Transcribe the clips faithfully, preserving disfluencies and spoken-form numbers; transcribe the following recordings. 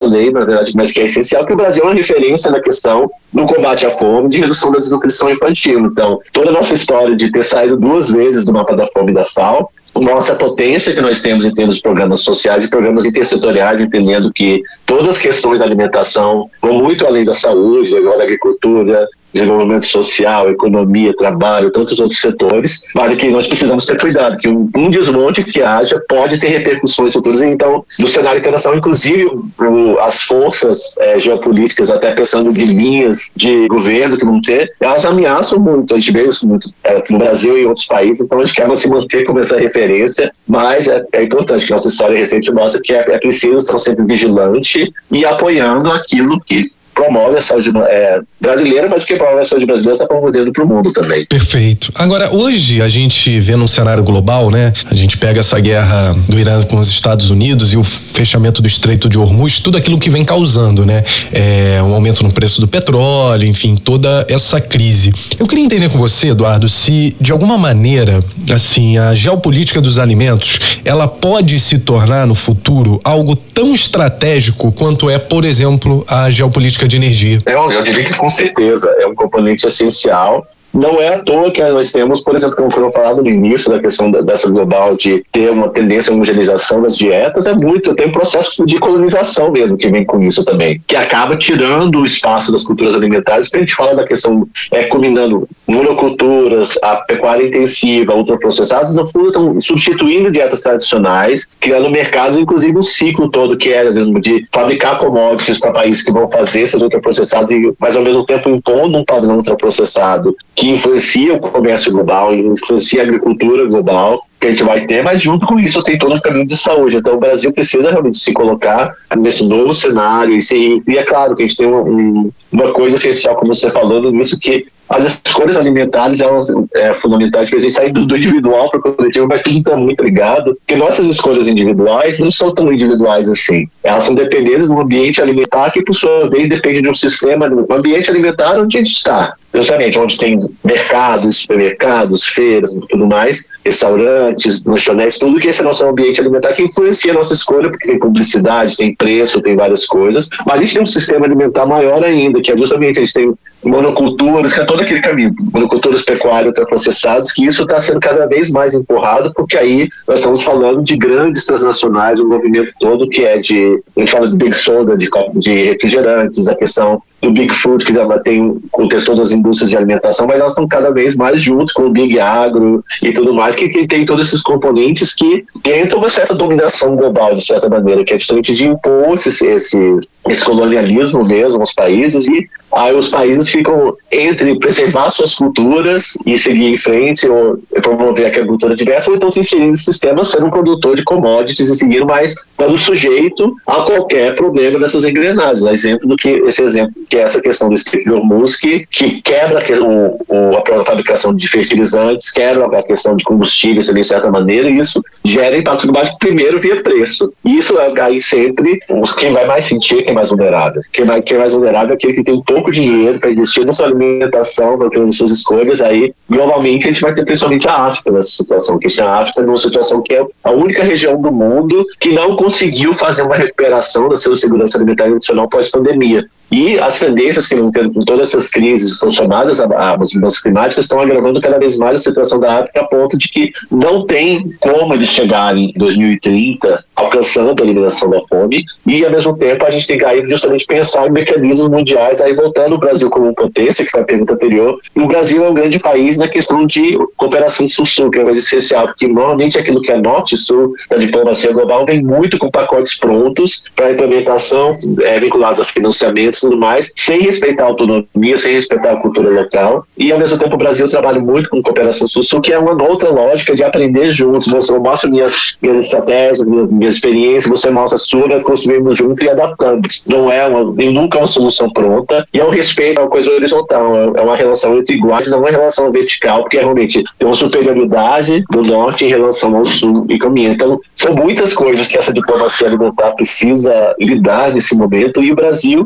falei, na verdade, mas que é essencial, que o Brasil é uma referência na questão do combate à fome e de redução da desnutrição infantil. Então, toda a nossa história de ter saído duas vezes do mapa da fome e da FAO mostra a potência que nós temos em termos de programas sociais e programas intersetoriais, entendendo que todas as questões da alimentação vão muito além da saúde, agora da agricultura, desenvolvimento social, economia, trabalho, tantos outros setores, mas que nós precisamos ter cuidado, que um, um desmonte que haja pode ter repercussões futuras. Então, no cenário internacional, inclusive o, as forças é, geopolíticas, até pensando em linhas de governo que vão ter, elas ameaçam muito. A gente vê isso muito é, no Brasil e em outros países, então a gente quer se manter como essa referência, mas é, é importante que nossa história recente mostra que é, é preciso estar sempre vigilante e apoiando aquilo que promove a saúde é, brasileira, mas o que promove a saúde brasileira está promovendo para o mundo também. Perfeito. Agora, hoje a gente vê num cenário global, né? A gente pega essa guerra do Irã com os Estados Unidos e o fechamento do Estreito de Hormuz, tudo aquilo que vem causando, né? É, um aumento no preço do petróleo, enfim, toda essa crise. Eu queria entender com você, Eduardo, se de alguma maneira, assim, a geopolítica dos alimentos, ela pode se tornar no futuro algo tão estratégico quanto é, por exemplo, a geopolítica de energia. Eu, eu diria que com certeza é um componente essencial. Não é à toa que nós temos, por exemplo, como foi falado no início da questão da, dessa global de ter uma tendência à homogeneização das dietas, é muito, tem um processo de colonização mesmo que vem com isso também, que acaba tirando o espaço das culturas alimentares, porque a gente fala da questão, é, combinando monoculturas, a pecuária intensiva, ultraprocessados, no fundo estão substituindo dietas tradicionais, criando mercados, inclusive um ciclo todo que é de fabricar commodities para países que vão fazer esses ultraprocessados, mas ao mesmo tempo impondo um padrão ultraprocessado que influencia o comércio global, influencia a agricultura global, que a gente vai ter, mas junto com isso tem todo o caminho de saúde. Então o Brasil precisa realmente se colocar nesse novo cenário, e, se, e é claro que a gente tem um, uma coisa essencial, como você falou no início, que as escolhas alimentares, elas é fundamentais para a gente sair do, do individual para o coletivo, mas tudo está muito ligado, porque nossas escolhas individuais não são tão individuais assim. Elas são dependentes de um ambiente alimentar que, por sua vez, depende de um sistema, de um ambiente alimentar onde a gente está. Justamente onde tem mercados, supermercados, feiras e tudo mais, restaurantes, lanchonetes, tudo que esse é nosso ambiente alimentar que influencia a nossa escolha, porque tem publicidade, tem preço, tem várias coisas. Mas a gente tem um sistema alimentar maior ainda, que é justamente a gente tem monoculturas, que é todo aquele caminho, monoculturas pecuárias ultraprocessados, que isso está sendo cada vez mais empurrado, porque aí nós estamos falando de grandes transnacionais, um movimento todo que é de, a gente fala de big soda, de, de refrigerantes, a questão do Big Food, que tem o contexto todas as indústrias de alimentação, mas elas estão cada vez mais junto com o Big Agro e tudo mais, que tem, tem todos esses componentes que tentam uma certa dominação global, de certa maneira, que é justamente de impor esse, esse, esse colonialismo mesmo aos países, e aí os países ficam entre preservar suas culturas e seguir em frente, ou promover a agricultura diversa, ou então se inserir nesse sistema, ser um produtor de commodities e seguir mais, estando sujeito a qualquer problema dessas engrenagens. Exemplo do que esse exemplo, que é essa questão do Estreito de Hormuz, que, que quebra o, o, a fabricação de fertilizantes, quebra a questão de combustíveis, de certa maneira, e isso gera impacto no básico, primeiro via preço. E isso é aí sempre quem vai mais sentir, quem é mais vulnerável. Quem, vai, quem é mais vulnerável é aquele que tem pouco dinheiro para investir na sua alimentação, para ter suas escolhas. Aí, globalmente, a gente vai ter principalmente a África nessa situação, que a África é uma situação que é a única região do mundo que não conseguiu fazer uma recuperação da sua segurança alimentar e nutricional pós-pandemia. E as tendências que vão tendo com todas essas crises somadas às mudanças climáticas estão agravando cada vez mais a situação da África, a ponto de que não tem como eles chegarem em dois mil e trinta alcançando a eliminação da fome, e ao mesmo tempo a gente tem que aí justamente pensar em mecanismos mundiais, aí voltando o Brasil como potência, que foi a pergunta anterior. E o Brasil é um grande país na questão de cooperação sul-sul, que é mais essencial, porque normalmente aquilo que é norte-sul da diplomacia global vem muito com pacotes prontos para implementação, é, vinculados a financiamentos e tudo mais, sem respeitar a autonomia, sem respeitar a cultura local. E ao mesmo tempo o Brasil trabalha muito com cooperação sul-sul, que é uma outra lógica de aprender juntos. Você mostra minhas, minhas estratégias, minhas, minhas experiências, você mostra a sua, construímos junto e adaptamos. Não é uma, nem nunca é uma solução pronta, e é um respeito, é uma coisa horizontal, é uma relação entre iguais, não é uma relação vertical, porque realmente tem uma superioridade do norte em relação ao sul e caminho. Então, são muitas coisas que essa diplomacia alimentar precisa lidar nesse momento, e o Brasil é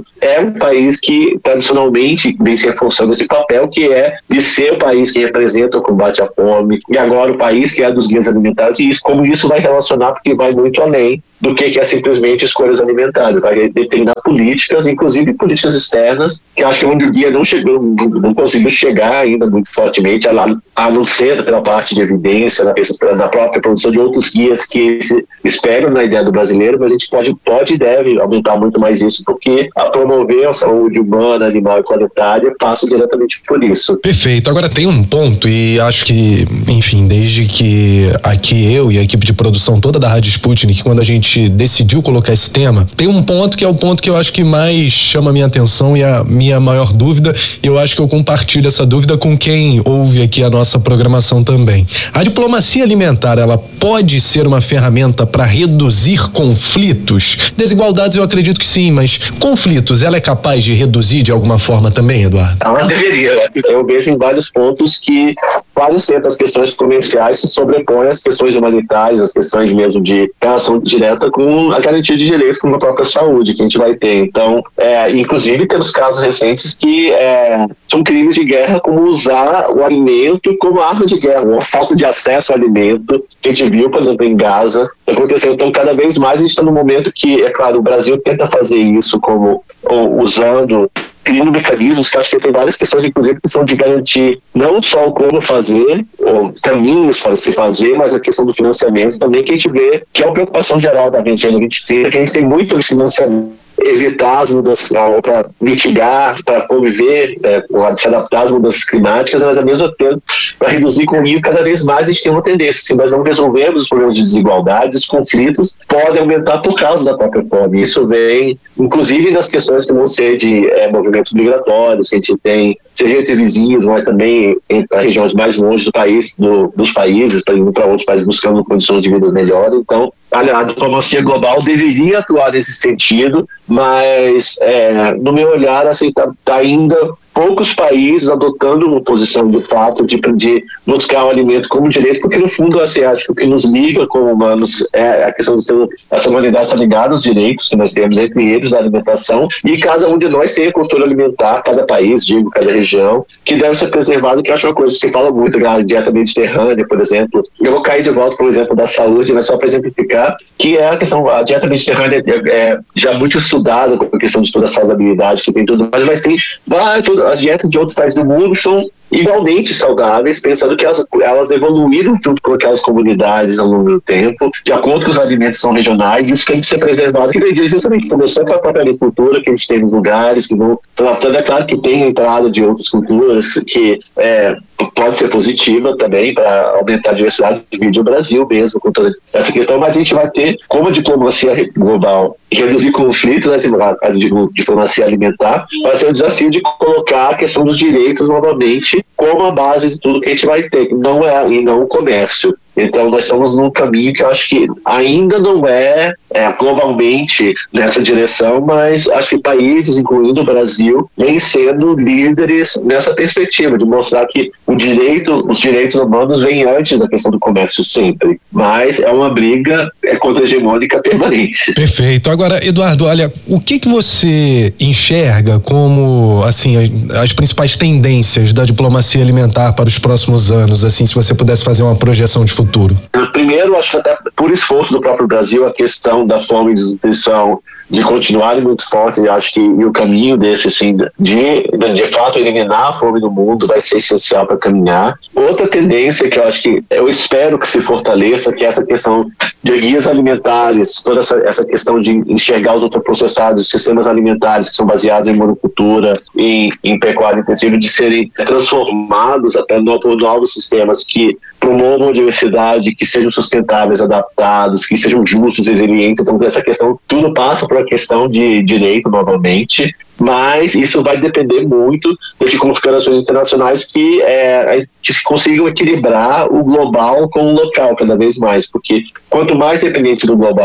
um país que tradicionalmente vem se reforçando esse papel, que é de ser o país que representa o combate à fome, e agora o país que é dos guias alimentares, e isso, como isso vai relacionar, porque vai muito além do que é simplesmente escolhas alimentares, vai determinar políticas, inclusive políticas externas, que eu acho que onde o guia não chegou, não conseguiu chegar ainda muito fortemente, a não ser pela parte de evidência, da própria produção de outros guias que se esperam na ideia do brasileiro, mas a gente pode, pode e deve aumentar muito mais isso, porque a promover a saúde humana, animal e qualitária passa diretamente por isso. Perfeito. Agora tem um ponto, e acho que, enfim, desde que aqui eu e a equipe de produção toda da Rádio Sputnik, quando a gente decidiu colocar esse tema, tem um ponto que é o ponto que eu acho que mais chama a minha atenção e a minha maior dúvida, e eu acho que eu compartilho essa dúvida com quem ouve aqui a nossa programação também. A diplomacia alimentar, ela pode ser uma ferramenta para reduzir conflitos? Desigualdades eu acredito que sim, mas conflitos, ela é capaz de reduzir de alguma forma também, Eduardo? Ela deveria. Eu vejo em vários pontos que quase sempre as questões comerciais se sobrepõem às questões humanitárias, às questões mesmo de relação direta com a garantia de direitos, como a própria saúde que a gente vai ter. Então, é, inclusive temos casos recentes que é, são crimes de guerra, como usar o alimento como arma de guerra, uma falta de acesso ao alimento, que a gente viu, por exemplo, em Gaza, aconteceu. Então, cada vez mais a gente está no momento que, é claro, o Brasil tenta fazer isso como ou, usando criando mecanismos que acho que tem várias questões, inclusive, que são de garantir não só o como fazer, ou caminhos para se fazer, mas a questão do financiamento também, que a gente vê que é uma preocupação geral da Agenda vinte trinta, que a gente tem muito financiamento, evitar as mudanças, para mitigar, para conviver, é, se adaptar às mudanças climáticas, mas ao mesmo tempo para reduzir com o nível, cada vez mais a gente tem uma tendência. Se nós não resolvermos os problemas de desigualdades, os conflitos podem aumentar por causa da própria fome. Isso vem, inclusive, nas questões que vão ser de é, movimentos migratórios, que a gente tem, seja entre vizinhos, mas também em regiões mais longe do país, do, dos países, para ir para outros países buscando condições de vida melhores. Então, a diplomacia global deveria atuar nesse sentido, mas é, no meu olhar, assim, tá, tá ainda poucos países adotando uma posição de fato de, de buscar o alimento como direito, porque no fundo, assim, acho que o que nos liga como humanos é a questão de ter essa humanidade está ligada aos direitos que nós temos entre eles na alimentação, e cada um de nós tem a cultura alimentar, cada país, digo, cada região, que deve ser preservado, que eu acho uma coisa que se fala muito na dieta mediterrânea, por exemplo. Eu vou cair de volta, por exemplo, da saúde, mas só para exemplificar, que é a questão, a dieta mediterrânea é, é já muito estudada com a questão de toda a saudabilidade que tem tudo mais, mas tem vai, todas as dietas de outros países do mundo são igualmente saudáveis, pensando que elas, elas evoluíram junto com aquelas comunidades ao longo do tempo, de acordo com os alimentos são regionais, e isso tem que ser preservado, que veio justamente começou com a própria agricultura que a gente tem nos lugares, que vão tratando, é claro que tem a entrada de outras culturas, que é, pode ser positiva também para aumentar a diversidade de vídeo do Brasil mesmo, com toda essa questão, mas a gente vai ter, como a diplomacia global, reduzir conflitos, né, a diplomacia alimentar, vai ser o desafio de colocar a questão dos direitos novamente como a base de tudo que a gente vai ter, que não é, e não o comércio. Então nós estamos num caminho que eu acho que ainda não é, é globalmente nessa direção, mas acho que países, incluindo o Brasil, vêm sendo líderes nessa perspectiva de mostrar que o direito, os direitos humanos vêm antes da questão do comércio sempre, mas é uma briga é contra-hegemônica permanente. Perfeito. Agora, Eduardo, olha, o que que você enxerga como, assim, as, as principais tendências da diplomacia alimentar para os próximos anos, assim, se você pudesse fazer uma projeção de futuro? Primeiro, acho que até por esforço do próprio Brasil, a questão da fome e desnutrição de continuarem muito fortes, e acho que e o caminho desse, assim, de, de, de fato, eliminar a fome no mundo vai ser essencial para caminhar. Outra tendência que eu acho que, eu espero que se fortaleça, que é essa questão de guias alimentares, toda essa, essa questão de enxergar os ultraprocessados, sistemas alimentares que são baseados em monocultura, em, em pecuária intensiva, de serem transformados até por novos sistemas que promovam a diversidade, que sejam sustentáveis, adaptados, que sejam justos, resilientes. Então, essa questão, tudo passa por uma questão de direito, novamente, mas isso vai depender muito de configurações internacionais que, é, que consigam equilibrar o global com o local cada vez mais, porque quanto mais dependente do global,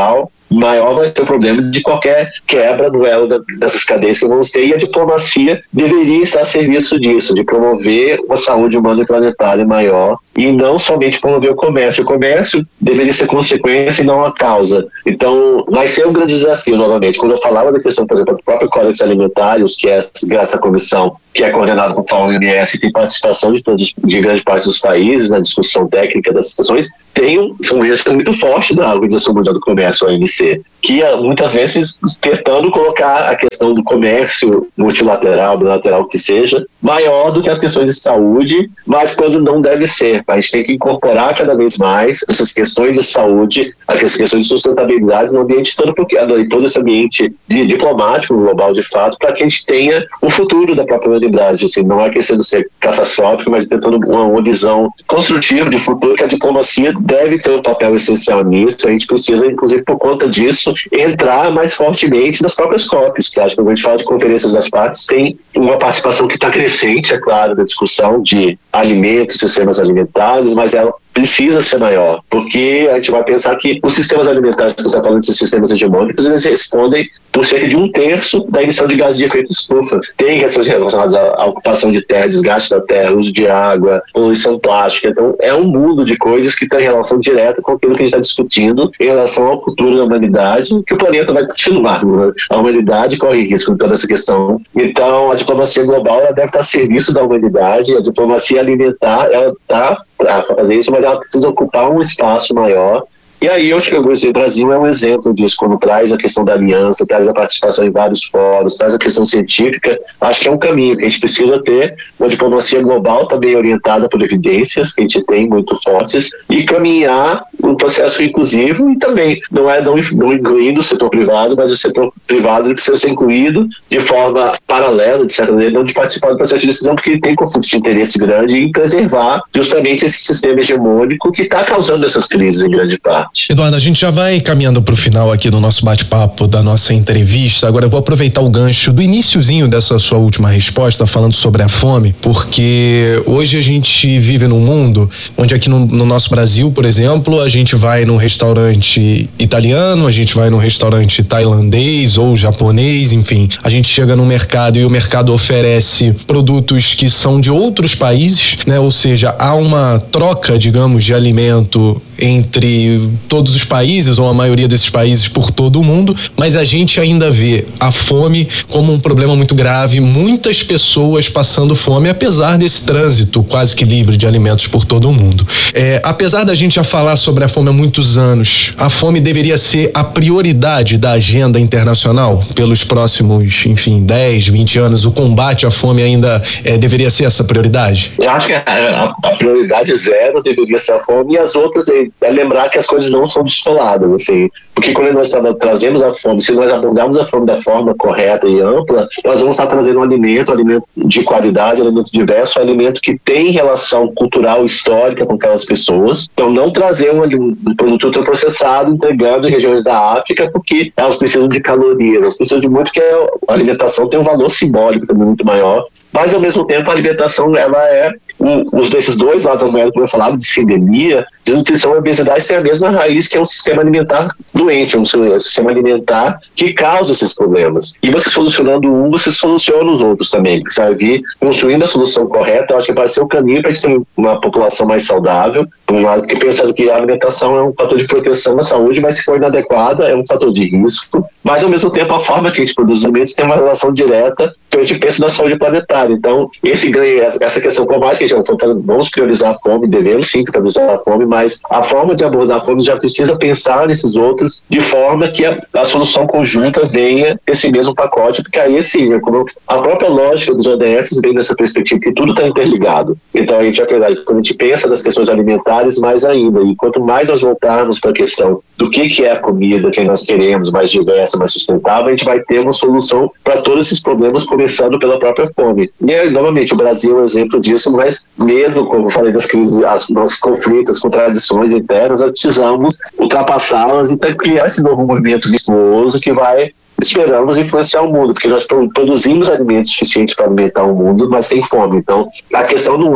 maior vai ser o problema de qualquer quebra do elo da, dessas cadeias que vamos ter, e a diplomacia deveria estar a serviço disso, de promover uma saúde humana e planetária maior, e não somente promover o comércio. O comércio deveria ser consequência e não a causa. Então, vai ser um grande desafio, novamente. Quando eu falava da questão, por exemplo, do próprio Códex Alimentários, que é essa comissão que é coordenada por O M S e tem participação de, todos, de grande parte dos países na discussão técnica dessas questões, tem um, um risco muito forte da Organização Mundial do Comércio, a O M C, que muitas vezes tentando colocar a questão do comércio multilateral, bilateral, que seja, maior do que as questões de saúde, mas quando não deve ser. A gente tem que incorporar cada vez mais essas questões de saúde, essas questões de sustentabilidade no ambiente todo, porque todo esse ambiente de, diplomático global, de fato, para que a gente tenha o futuro da própria humanidade. Assim, não é questão de ser catastrófico, mas tentando uma, uma visão construtiva de futuro, que a diplomacia deve ter um papel essencial nisso. A gente precisa, inclusive por conta disso, entrar mais fortemente nas próprias C O Ps, que acho que quando a gente fala de conferências das partes, tem uma participação que está crescente, é claro, da discussão de alimentos, sistemas alimentares, mas ela precisa ser maior, porque a gente vai pensar que os sistemas alimentares, que você está falando desses sistemas hegemônicos, eles respondem por cerca de um terço da emissão de gases de efeito estufa. Tem questões relacionadas à ocupação de terra, desgaste da terra, uso de água, poluição plástica. Então, é um mundo de coisas que tem relação direta com aquilo que a gente está discutindo em relação ao futuro da humanidade, que o planeta vai continuar. Né? A humanidade corre risco em toda essa questão. Então, a diplomacia global ela deve estar a serviço da humanidade, a diplomacia alimentar, ela está para fazer isso, mas ela precisa ocupar um espaço maior. E aí eu acho que o Brasil é um exemplo disso, quando traz a questão da aliança, traz a participação em vários fóruns, traz a questão científica. Acho que é um caminho que a gente precisa ter, uma diplomacia global também orientada por evidências, que a gente tem muito fortes, e caminhar um processo inclusivo, e também não é não, não incluindo o setor privado, mas o setor privado ele precisa ser incluído de forma paralela, de certa maneira, não de participar do processo de decisão, porque ele tem conflito de interesse grande em preservar justamente esse sistema hegemônico que está causando essas crises em grande parte. Eduardo, a gente já vai caminhando para o final aqui do nosso bate-papo, da nossa entrevista. Agora eu vou aproveitar o gancho do iniciozinho dessa sua última resposta, falando sobre a fome, porque hoje a gente vive num mundo onde aqui no, no nosso Brasil, por exemplo, a gente vai num restaurante italiano, a gente vai num restaurante tailandês ou japonês, enfim, a gente chega no mercado e o mercado oferece produtos que são de outros países, né? Ou seja, há uma troca, digamos, de alimento entre todos os países, ou a maioria desses países por todo o mundo, mas a gente ainda vê a fome como um problema muito grave, muitas pessoas passando fome, apesar desse trânsito quase que livre de alimentos por todo o mundo. É, apesar da gente já falar sobre a fome há muitos anos, a fome deveria ser a prioridade da agenda internacional pelos próximos, enfim, dez, vinte anos. O combate à fome ainda é, deveria ser essa prioridade? Eu acho que a, a prioridade zero deveria ser a fome, e as outras é, é lembrar que as coisas não são descoladas, assim, porque quando nós trazemos a fome, se nós abordarmos a fome da forma correta e ampla, nós vamos estar trazendo um alimento, um alimento de qualidade, um alimento diverso, um alimento que tem relação cultural, histórica com aquelas pessoas. Então, não trazer um, um produto ultraprocessado entregando em regiões da África, porque elas precisam de calorias, elas precisam de muito, que a alimentação tem um valor simbólico também muito maior. Mas, ao mesmo tempo, a alimentação, ela é, um, os desses dois lados da moeda, como eu falava, de sindemia, de nutrição e obesidade, tem a mesma raiz, que é um sistema alimentar doente, um sistema alimentar que causa esses problemas. E você solucionando um, você soluciona os outros também. Você vai vir construindo a solução correta. Eu acho que vai ser o caminho para a gente ter uma população mais saudável, por um lado, porque pensando que a alimentação é um fator de proteção da saúde, mas se for inadequada, é um fator de risco. Mas, ao mesmo tempo, a forma que a gente produz alimentos tem uma relação direta que a gente pensa na saúde planetária. Então, esse ganho, essa questão, por mais que a gente vamos priorizar a fome, devemos sim priorizar a fome, mas a forma de abordar a fome já precisa pensar nesses outros de forma que a, a solução conjunta venha esse mesmo pacote, porque aí sim, é como a própria lógica dos O D S vem nessa perspectiva que tudo está interligado. Então, a gente, quando a gente pensa nas questões alimentares, mais ainda, e quanto mais nós voltarmos para a questão do que, que é a comida que nós queremos, mais diversa, mais sustentável, a gente vai ter uma solução para todos esses problemas, começando pela própria fome. E aí, novamente, o Brasil é um exemplo disso, mas mesmo, como eu falei, das crises, as nossos conflitos, as contradições internas, nós precisamos ultrapassá-las e criar esse novo movimento virtuoso que vai, esperamos, influenciar o mundo, porque nós produzimos alimentos suficientes para alimentar o mundo, mas tem fome. Então, a questão não é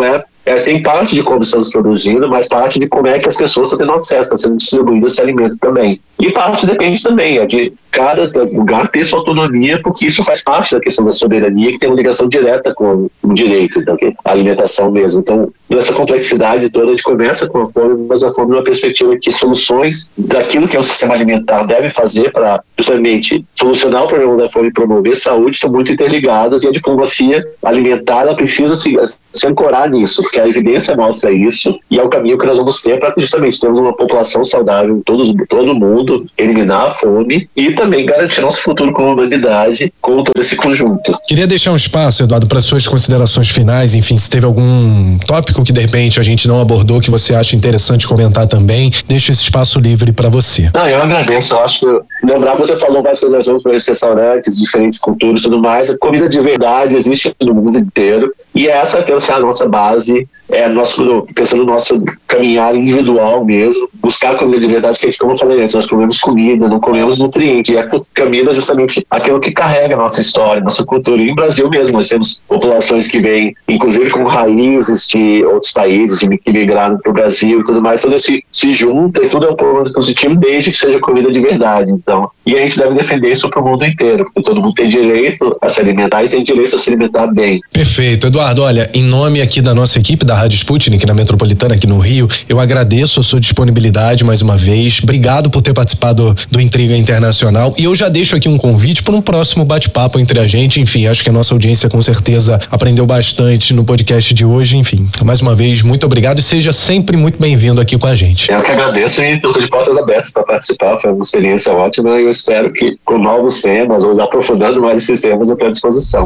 é, tem parte de como estamos produzindo, mas parte de como é que as pessoas estão tendo acesso, está sendo distribuído esse alimento também. E parte depende também, é de cada lugar ter sua autonomia, porque isso faz parte da questão da soberania, que tem uma ligação direta com o direito, então, a alimentação mesmo. Então, nessa complexidade toda, a gente começa com a fome, mas a fome numa perspectiva que soluções daquilo que é o sistema alimentar deve fazer para justamente solucionar o problema da fome e promover saúde estão muito interligadas, e a diplomacia alimentar ela precisa se, se ancorar nisso, porque a evidência mostra isso, e é o caminho que nós vamos ter para justamente termos uma população saudável em todos, todo mundo, eliminar a fome e também garantir nosso futuro como humanidade com todo esse conjunto. Queria deixar um espaço, Eduardo, para suas considerações finais, enfim, se teve algum tópico que de repente a gente não abordou que você acha interessante comentar também, deixo esse espaço livre para você. Não, eu agradeço, eu acho que lembrar, você falou várias coisas juntos para esses restaurantes, diferentes culturas e tudo mais, a comida de verdade existe no mundo inteiro, e essa tem que ser a nossa base, é nosso, pensando no nosso caminhar individual mesmo, buscar comida de verdade, que a gente, como eu falei antes, nós comemos comida, não comemos nutriente, e a comida é justamente aquilo que carrega a nossa história, nossa cultura. E no Brasil mesmo, nós temos populações que vêm, inclusive com raízes de outros países, de, que migraram para o Brasil e tudo mais, tudo se, se junta e tudo é um ponto positivo, desde que seja comida de verdade. Então, e a gente deve defender isso para o mundo inteiro, porque todo mundo tem direito a se alimentar e tem direito a se alimentar bem. Perfeito. Eduardo, olha, em nome aqui da nossa equipe da Rádio Sputnik, na Metropolitana, aqui no Rio, eu agradeço a sua disponibilidade mais uma vez. Obrigado por ter participado do Intriga Internacional, e eu já deixo aqui um convite para um próximo bate-papo entre a gente. Enfim, acho que a nossa audiência com certeza aprendeu bastante no podcast de hoje. Enfim, mais uma vez, muito obrigado e seja sempre muito bem-vindo aqui com a gente. Eu que agradeço e estou de portas abertas para participar, foi uma experiência ótima e eu espero que com novos temas ou aprofundando mais esses temas eu estou à disposição.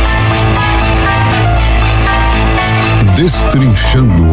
Destrinchando.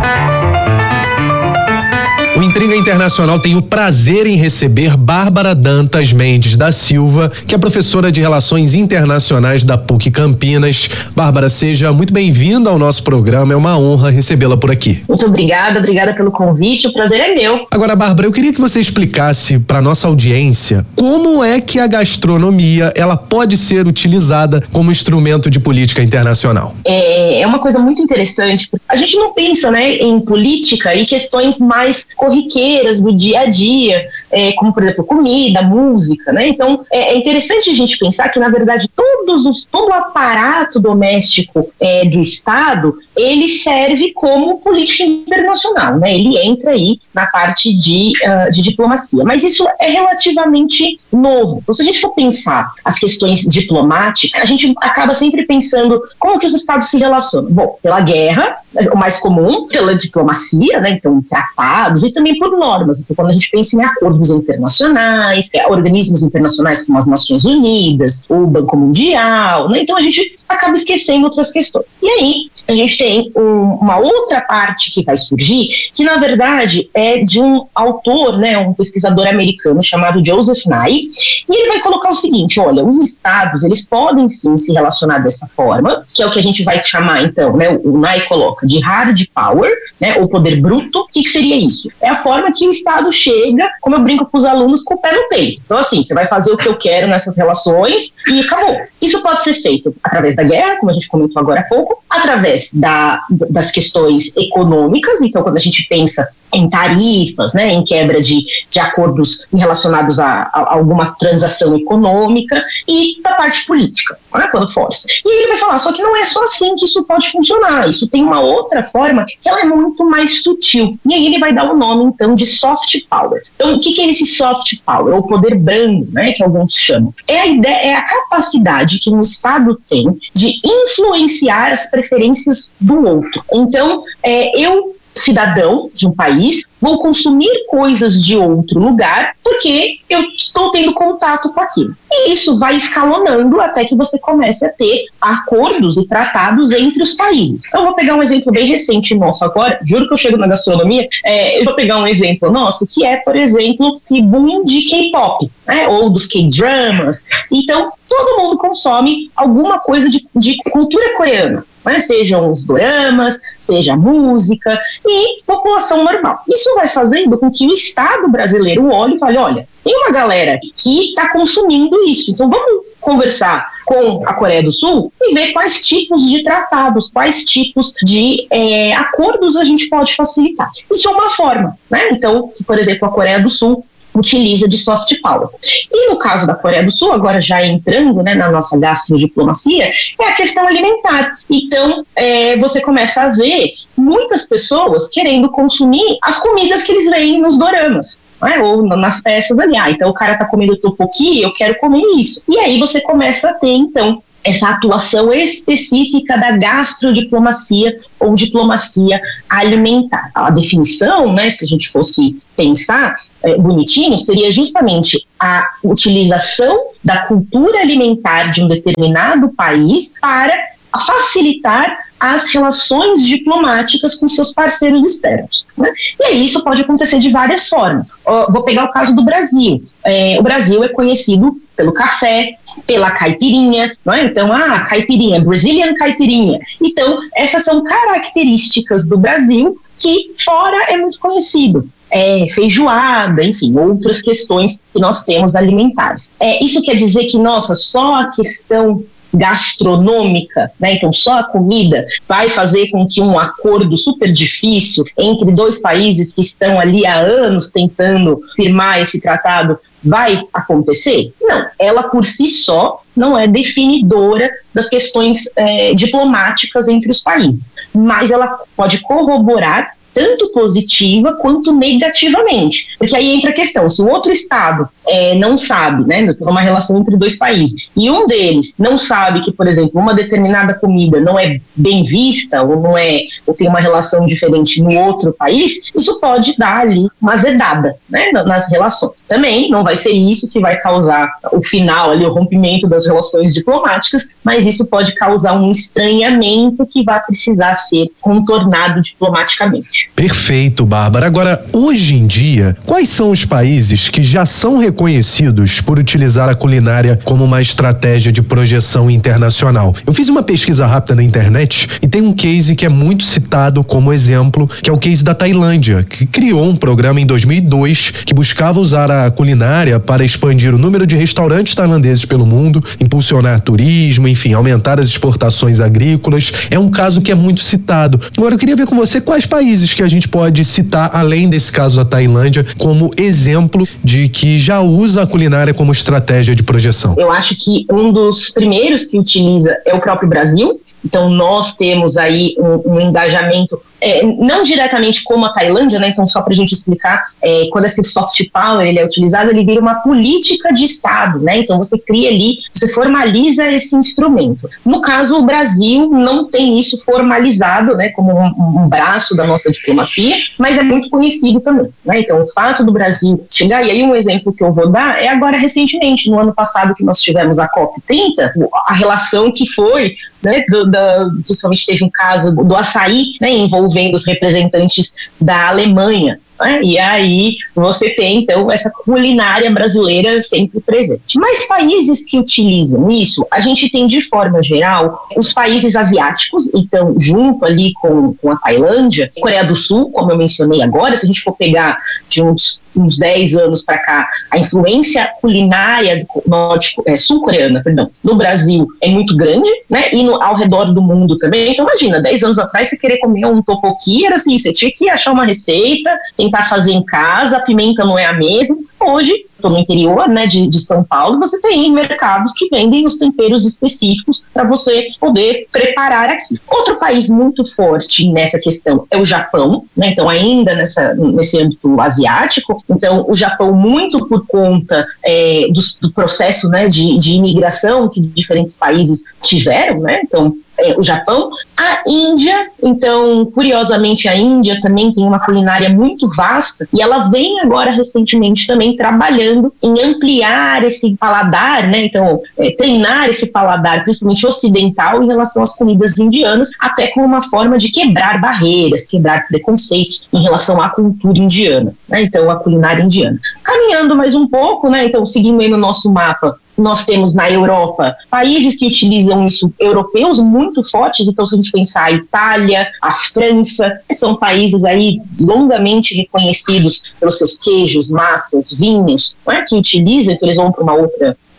O Intriga Internacional tem o prazer em receber Bárbara Dantas Mendes da Silva, que é professora de Relações Internacionais da P U C Campinas. Bárbara, seja muito bem-vinda ao nosso programa, é uma honra recebê-la por aqui. Muito obrigada, obrigada pelo convite, o prazer é meu. Agora, Bárbara, eu queria que você explicasse para nossa audiência como é que a gastronomia ela pode ser utilizada como instrumento de política internacional. É, é uma coisa muito interessante, a gente não pensa, né, em política e questões mais corriqueiras do dia a dia, é, como por exemplo comida, música, né? Então é, é interessante a gente pensar que na verdade todos os, todo o aparato doméstico é, do Estado, ele serve como política internacional, né? Ele entra aí na parte de, uh, de diplomacia, mas isso é relativamente novo. Então, se a gente for pensar as questões diplomáticas, a gente acaba sempre pensando como que os Estados se relacionam. Bom, pela guerra, o mais comum, pela diplomacia, né? Então tratados e também por normas. Então, quando a gente pensa em acordos internacionais, organismos internacionais como as Nações Unidas, o Banco Mundial, né? Então a gente acaba esquecendo outras questões. E aí a gente tem um, uma outra parte que vai surgir, que na verdade é de um autor, né, um pesquisador americano chamado Joseph Nye, e ele vai colocar o seguinte: olha, os estados, eles podem sim se relacionar dessa forma, que é o que a gente vai chamar então, né, o Nye coloca de hard power, né, ou poder bruto. O que, que seria isso? É a forma que o Estado chega, como eu brinco com os alunos, com o pé no peito. Então assim, você vai fazer o que eu quero nessas relações e acabou. Isso pode ser feito através da guerra, como a gente comentou agora há pouco, através da, das questões econômicas. Então quando a gente pensa em tarifas, né, em quebra de, de acordos relacionados a, a alguma transação econômica, e da parte política, né, quando força. E ele vai falar, só que não é só assim que isso pode funcionar, isso tem uma outra forma que ela é muito mais sutil. E aí ele vai dar o nome, então, de soft power. Então, o que, que é esse soft power, ou poder brando, né, que alguns chamam? É a ideia, é a capacidade que um Estado tem de influenciar as preferências do outro. Então, é, eu, cidadão de um país, vou consumir coisas de outro lugar porque eu estou tendo contato com aquilo. E isso vai escalonando até que você comece a ter acordos e tratados entre os países. Eu vou pegar um exemplo bem recente nosso agora, juro que eu chego na gastronomia, é, eu vou pegar um exemplo nosso, que é, por exemplo, o boom de K-pop, né, ou dos K-dramas. Então, todo mundo consome alguma coisa de, de cultura coreana, né, sejam os doramas, seja a música e população normal. Isso vai fazendo com que o Estado brasileiro olhe e fale, olha, tem uma galera que está consumindo isso, então vamos conversar com a Coreia do Sul e ver quais tipos de tratados, quais tipos de é, acordos a gente pode facilitar. Isso é uma forma, né? Então, por exemplo, a Coreia do Sul utiliza de soft power. E no caso da Coreia do Sul, agora já entrando, né, na nossa gastrodiplomacia, é a questão alimentar. Então, é, você começa a ver muitas pessoas querendo consumir as comidas que eles veem nos doramas. É, ou nas peças ali, ah, então o cara tá comendo tteokbokki, eu quero comer isso. E aí você começa a ter, então, essa atuação específica da gastrodiplomacia ou diplomacia alimentar. A definição, né, se a gente fosse pensar é, bonitinho, seria justamente a utilização da cultura alimentar de um determinado país para facilitar as relações diplomáticas com seus parceiros externos, né? E aí isso pode acontecer de várias formas. Uh, vou pegar o caso do Brasil. É, o Brasil é conhecido pelo café, pela caipirinha, não é? Então, ah, caipirinha, Brazilian caipirinha. Então, essas são características do Brasil que fora é muito conhecido. É, feijoada, enfim, outras questões que nós temos alimentares. É, isso quer dizer que, nossa, só a questão gastronômica, né? Então só a comida vai fazer com que um acordo super difícil entre dois países que estão ali há anos tentando firmar esse tratado vai acontecer? Não, ela por si só não é definidora das questões é, diplomáticas entre os países, mas ela pode corroborar tanto positiva quanto negativamente. Porque aí entra a questão, se o outro Estado é, não sabe, né, uma relação entre dois países, e um deles não sabe que, por exemplo, uma determinada comida não é bem vista, ou não é, ou tem uma relação diferente no outro país, isso pode dar ali uma azedada, né, nas relações. Também não vai ser isso que vai causar o final ali, o rompimento das relações diplomáticas, mas isso pode causar um estranhamento que vai precisar ser contornado diplomaticamente. Perfeito, Bárbara. Agora, hoje em dia, quais são os países que já são reconhecidos por utilizar a culinária como uma estratégia de projeção internacional? Eu fiz uma pesquisa rápida na internet e tem um case que é muito citado como exemplo, que é o case da Tailândia, que criou um programa em dois mil e dois que buscava usar a culinária para expandir o número de restaurantes tailandeses pelo mundo, impulsionar turismo, enfim, aumentar as exportações agrícolas. É um caso que é muito citado. Agora, eu queria ver com você quais países que a gente pode citar, além desse caso da Tailândia, como exemplo de que já usa a culinária como estratégia de projeção. Eu acho que um dos primeiros que utiliza é o próprio Brasil. Então, nós temos aí um, um engajamento, é, não diretamente como a Tailândia, né? Então, só para a gente explicar, é, quando esse soft power ele é utilizado, ele vira uma política de Estado, né? Então, você cria ali, você formaliza esse instrumento. No caso, o Brasil não tem isso formalizado, né? Como um, um braço da nossa diplomacia, mas é muito conhecido também, né? Então, o fato do Brasil chegar, e aí um exemplo que eu vou dar é agora recentemente, no ano passado que nós tivemos a COP trinta, a relação que foi, né, do, da, principalmente teve um caso do açaí, né, envolvendo os representantes da Alemanha, né, e aí você tem então essa culinária brasileira sempre presente. Mas países que utilizam isso, a gente tem de forma geral os países asiáticos, então junto ali com, com a Tailândia, Coreia do Sul, como eu mencionei agora, se a gente for pegar de uns uns dez anos para cá, a influência culinária norte, é, sul-coreana, perdão, no Brasil é muito grande, né, e no, ao redor do mundo também. Então imagina, dez anos atrás você querer comer um tteokbokki, era assim, você tinha que achar uma receita, tentar fazer em casa, a pimenta não é a mesma. Hoje, estou no interior, né, de, de São Paulo, você tem mercados que vendem os temperos específicos para você poder preparar aqui. Outro país muito forte nessa questão é o Japão, né, então ainda nessa, nesse âmbito asiático. Então, o Japão, muito por conta é, do, do processo, né, de, de imigração que diferentes países tiveram, né, então, é, o Japão, a Índia, então, curiosamente, a Índia também tem uma culinária muito vasta e ela vem agora recentemente também trabalhando em ampliar esse paladar, né, então, é, treinar esse paladar, principalmente ocidental, em relação às comidas indianas, até como uma forma de quebrar barreiras, quebrar preconceitos em relação à cultura indiana, né, então, a culinária indiana. Caminhando mais um pouco, né, então, seguindo aí no nosso mapa, nós temos na Europa países que utilizam isso, europeus muito fortes. Então, se a gente pensar a Itália, a França, são países aí longamente reconhecidos pelos seus queijos, massas, vinhos, não é? Que utilizam, que eles vão para uma outra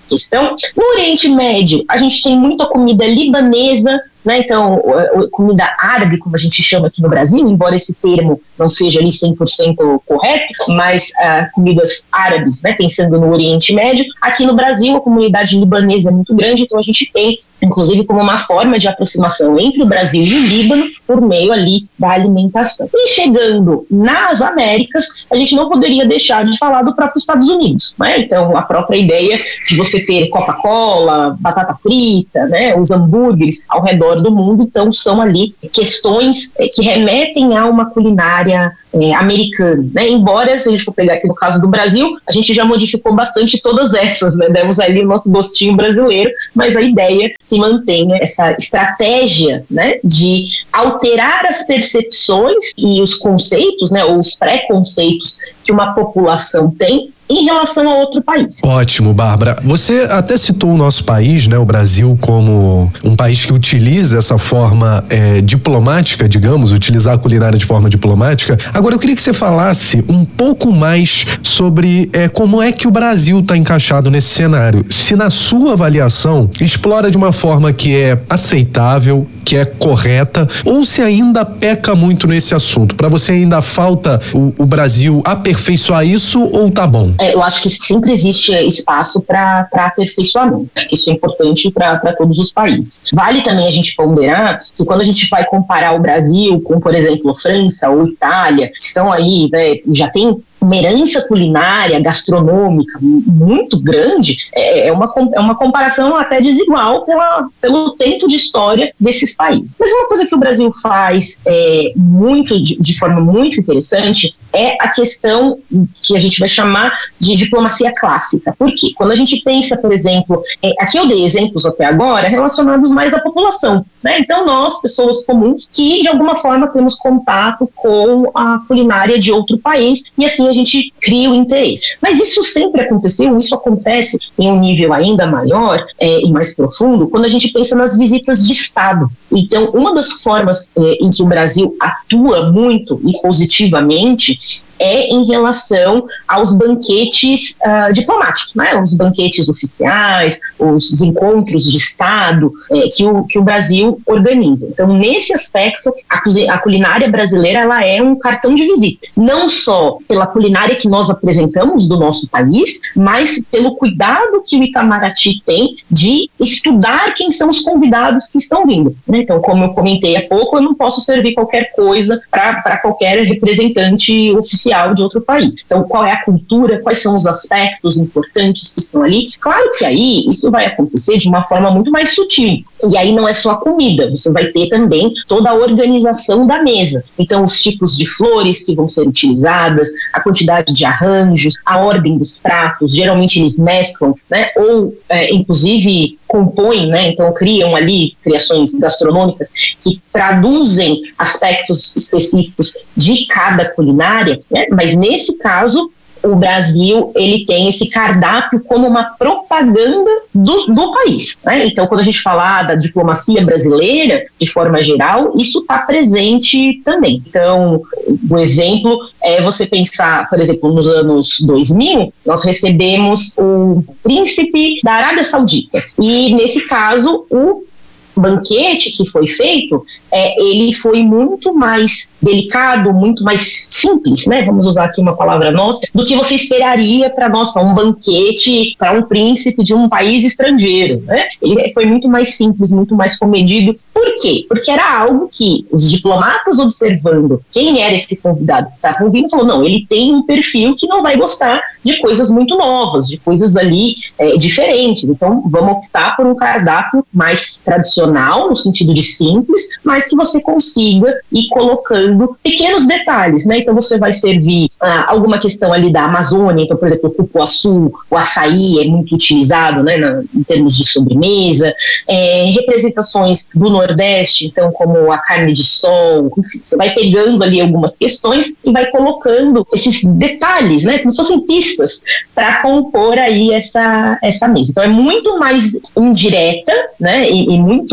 questão. No Oriente Médio, a gente tem muita comida libanesa, né? Então, comida árabe, como a gente chama aqui no Brasil, embora esse termo não seja ali cem por cento correto, mas uh, comidas árabes, né? Pensando no Oriente Médio. Aqui no Brasil, a comunidade libanesa é muito grande, então a gente tem, inclusive, como uma forma de aproximação entre o Brasil e o Líbano, por meio ali da alimentação. E chegando nas Américas, a gente não poderia deixar de falar do próprio Estados Unidos, né? Então, a própria ideia de você ter Coca-Cola, batata frita, né? Os hambúrgueres ao redor do mundo, então são ali questões é, que remetem a uma culinária é, americana, né? Embora, se a gente for pegar aqui no caso do Brasil, a gente já modificou bastante todas essas, né? Demos ali o nosso gostinho brasileiro, mas a ideia se mantém, essa estratégia, né, de alterar as percepções e os conceitos, né, ou os preconceitos que uma população tem em relação a outro país. Ótimo, Bárbara. Você até citou o nosso país, né, o Brasil, como um país que utiliza essa forma é, diplomática, digamos, utilizar a culinária de forma diplomática. Agora, eu queria que você falasse um pouco mais sobre é, como é que o Brasil está encaixado nesse cenário. Se na sua avaliação explora de uma forma que é aceitável, que é correta, ou se ainda peca muito nesse assunto. Para você ainda falta o, o Brasil aperfeiçoar isso ou tá bom? É, eu acho que sempre existe espaço para aperfeiçoamento. Isso é importante para todos os países. Vale também a gente ponderar que quando a gente vai comparar o Brasil com, por exemplo, França ou Itália, estão aí, né, já tem uma herança culinária, gastronômica muito grande, é uma, é uma comparação até desigual pela, pelo tempo de história desses países. Mas uma coisa que o Brasil faz é, muito, de, de forma muito interessante é a questão que a gente vai chamar de diplomacia clássica. Por quê? Quando a gente pensa, por exemplo, é, aqui eu dei exemplos até agora relacionados mais à população, né? Então nós, pessoas comuns, que de alguma forma temos contato com a culinária de outro país e assim a gente cria o interesse. Mas isso sempre aconteceu, isso acontece em um nível ainda maior é, e mais profundo quando a gente pensa nas visitas de Estado. Então, uma das formas é, em que o Brasil atua muito e positivamente é em relação aos banquetes uh, diplomáticos, né? Os banquetes oficiais, os encontros de Estado é, que, o, que o Brasil organiza. Então, nesse aspecto, a, a culinária brasileira ela é um cartão de visita, não só pela culinária que nós apresentamos do nosso país, mas pelo cuidado que o Itamaraty tem de estudar quem são os convidados que estão vindo, né? Então, como eu comentei há pouco, eu não posso servir qualquer coisa para qualquer representante oficial de outro país. Então, qual é a cultura, quais são os aspectos importantes que estão ali? Claro que aí isso vai acontecer de uma forma muito mais sutil. E aí não é só a comida, você vai ter também toda a organização da mesa. Então, os tipos de flores que vão ser utilizadas, a quantidade de arranjos, a ordem dos pratos, geralmente eles mesclam, né? Ou, é, inclusive, compõem, né? Então criam ali criações gastronômicas que traduzem aspectos específicos de cada culinária, né? Mas nesse caso o Brasil ele tem esse cardápio como uma propaganda do, do país, né? Então, quando a gente falar da diplomacia brasileira, de forma geral, isso está presente também. Então, o exemplo é você pensar, por exemplo, nos anos dois mil, nós recebemos o príncipe da Arábia Saudita. E, nesse caso, o banquete que foi feito, é, ele foi muito mais delicado, muito mais simples, né? Vamos usar aqui uma palavra nossa, do que você esperaria para, nossa, um banquete para um príncipe de um país estrangeiro, né? Ele foi muito mais simples, muito mais comedido. Por quê? Porque era algo que os diplomatas, observando quem era esse convidado que estava ouvindo, falou, não, ele tem um perfil que não vai gostar de coisas muito novas, de coisas ali é, diferentes. Então, vamos optar por um cardápio mais tradicional, no sentido de simples, mas que você consiga ir colocando pequenos detalhes, né? Então você vai servir ah, alguma questão ali da Amazônia, então, por exemplo, o cupuaçu, o açaí é muito utilizado, né, na, em termos de sobremesa, é, representações do Nordeste, então, como a carne de sol, enfim, você vai pegando ali algumas questões e vai colocando esses detalhes, né, como se fossem pistas para compor aí essa, essa mesa. Então é muito mais indireta, né, e, e muito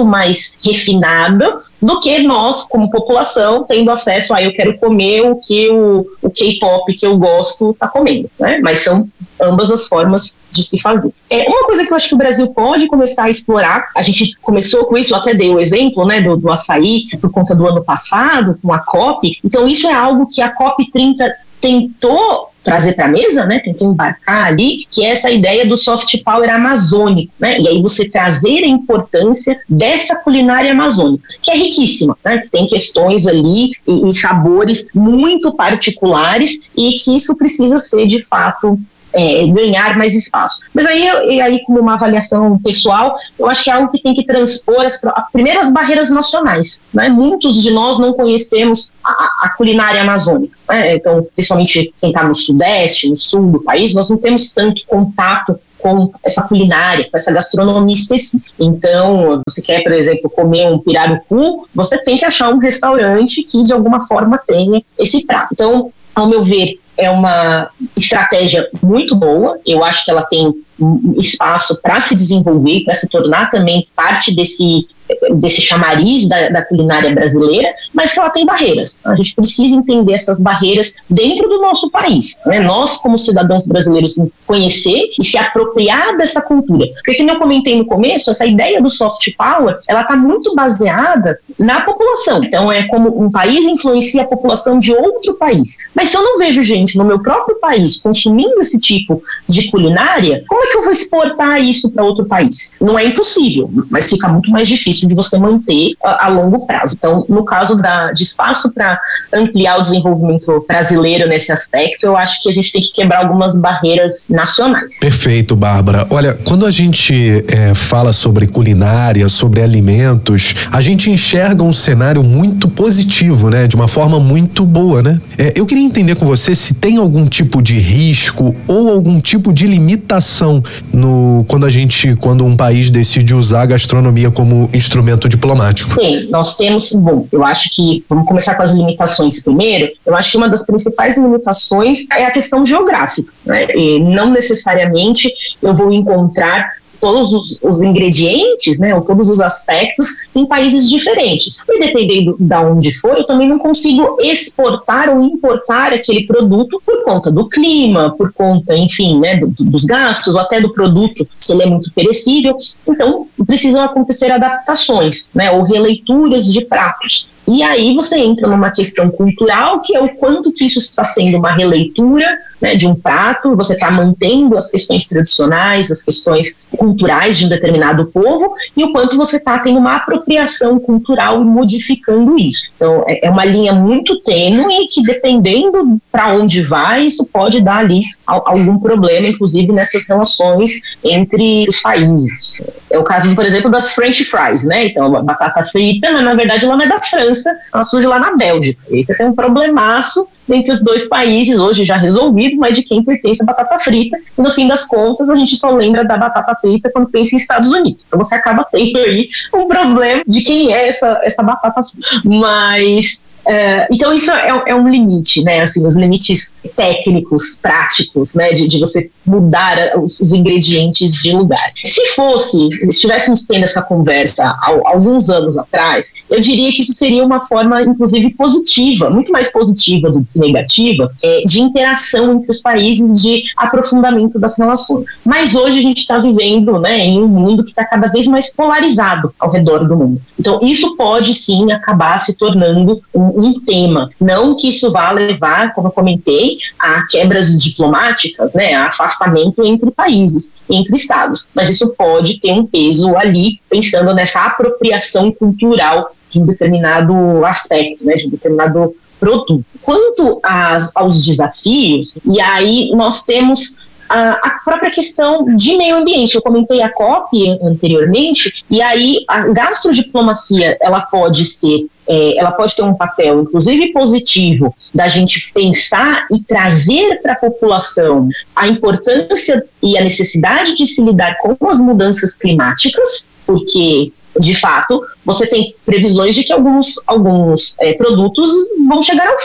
muito mais refinada do que nós, como população, tendo acesso a eu quero comer o que o, o K-pop que eu gosto está comendo, né? Mas são ambas as formas de se fazer. É uma coisa que eu acho que o Brasil pode começar a explorar. A gente começou com isso, eu até dei o exemplo, né, do, do açaí por conta do ano passado, com a COP. Então isso é algo que a COP trinta tentou trazer para a mesa, né, tentou embarcar ali, que é essa ideia do soft power amazônico, né, e aí você trazer a importância dessa culinária amazônica, que é riquíssima, né, que tem questões ali e, e sabores muito particulares e que isso precisa ser, de fato, É, ganhar mais espaço. Mas aí, e aí, como uma avaliação pessoal, eu acho que é algo que tem que transpor as, as primeiras barreiras nacionais, né? Muitos de nós não conhecemos a, a culinária amazônica, né? Então, principalmente quem está no sudeste, no sul do país, nós não temos tanto contato com essa culinária, com essa gastronomia específica. Então, você quer, por exemplo, comer um pirarucu, você tem que achar um restaurante que, de alguma forma, tenha esse prato. Então, ao meu ver, é uma estratégia muito boa. Eu acho que ela tem espaço para se desenvolver, para se tornar também parte desse, desse chamariz da, da culinária brasileira, mas que ela tem barreiras. A gente precisa entender essas barreiras dentro do nosso país, né? Nós, como cidadãos brasileiros, conhecer e se apropriar dessa cultura. Porque, como eu comentei no começo, essa ideia do soft power, ela está muito baseada na população. Então, é como um país influencia a população de outro país. Mas se eu não vejo gente no meu próprio país consumindo esse tipo de culinária, como é que eu vou exportar isso para outro país? Não é impossível, mas fica muito mais difícil de você manter a, a longo prazo. Então, no caso da, de espaço para ampliar o desenvolvimento brasileiro nesse aspecto, eu acho que a gente tem que quebrar algumas barreiras nacionais. Perfeito, Bárbara. Olha, quando a gente é, fala sobre culinária, sobre alimentos, a gente enxerga um cenário muito positivo, né? De uma forma muito boa, né? É, eu queria entender com você se tem algum tipo de risco ou algum tipo de limitação no, quando a gente, quando um país decide usar a gastronomia como instrumento diplomático. Sim, nós temos, bom, eu acho que, vamos começar com as limitações primeiro, eu acho que uma das principais limitações é a questão geográfica, né? E não necessariamente eu vou encontrar todos os, os ingredientes, né, ou todos os aspectos em países diferentes. E dependendo de onde for, eu também não consigo exportar ou importar aquele produto por conta do clima, por conta, enfim, né, do, dos gastos, ou até do produto, se ele é muito perecível. Então, precisam acontecer adaptações, né, ou releituras de pratos. E aí você entra numa questão cultural, que é o quanto que isso está sendo uma releitura, né, de um prato, você está mantendo as questões tradicionais, as questões culturais de um determinado povo, e o quanto você está tendo uma apropriação cultural e modificando isso. Então, é uma linha muito tênue que, dependendo para onde vai, isso pode dar ali algum problema, inclusive nessas relações entre os países. É o caso, por exemplo, das French fries, né? Então, a batata frita, mas na verdade ela não é da França, ela surge lá na Bélgica. Aí você tem um problemaço entre os dois países, hoje já resolvido, mas de quem pertence a batata frita. E no fim das contas, a gente só lembra da batata frita quando pensa em Estados Unidos. Então você acaba tendo aí um problema de quem é essa, essa batata frita. Mas... Uh, então isso é, é um limite, né, assim, os limites técnicos, práticos, né, de, de você mudar os, os ingredientes de lugar. Se fosse, se estivéssemos tendo essa conversa há alguns anos atrás, eu diria que isso seria uma forma, inclusive, positiva, muito mais positiva do que negativa, é, de interação entre os países, de aprofundamento das relações. Mas hoje a gente está vivendo, né, em um mundo que está cada vez mais polarizado ao redor do mundo. Então isso pode sim acabar se tornando um um tema, não que isso vá levar, como eu comentei, a quebras diplomáticas, né, a afastamento entre países, entre estados, mas isso pode ter um peso ali, pensando nessa apropriação cultural de um determinado aspecto, né, de um determinado produto. Quanto às, aos desafios, e aí nós temos a própria questão de meio ambiente. Eu comentei a COP anteriormente, e aí a gastrodiplomacia, ela pode ser, é, ela pode ter um papel, inclusive positivo, da gente pensar e trazer para a população a importância e a necessidade de se lidar com as mudanças climáticas, porque, de fato, você tem previsões de que alguns, alguns é, produtos vão chegar ao fim.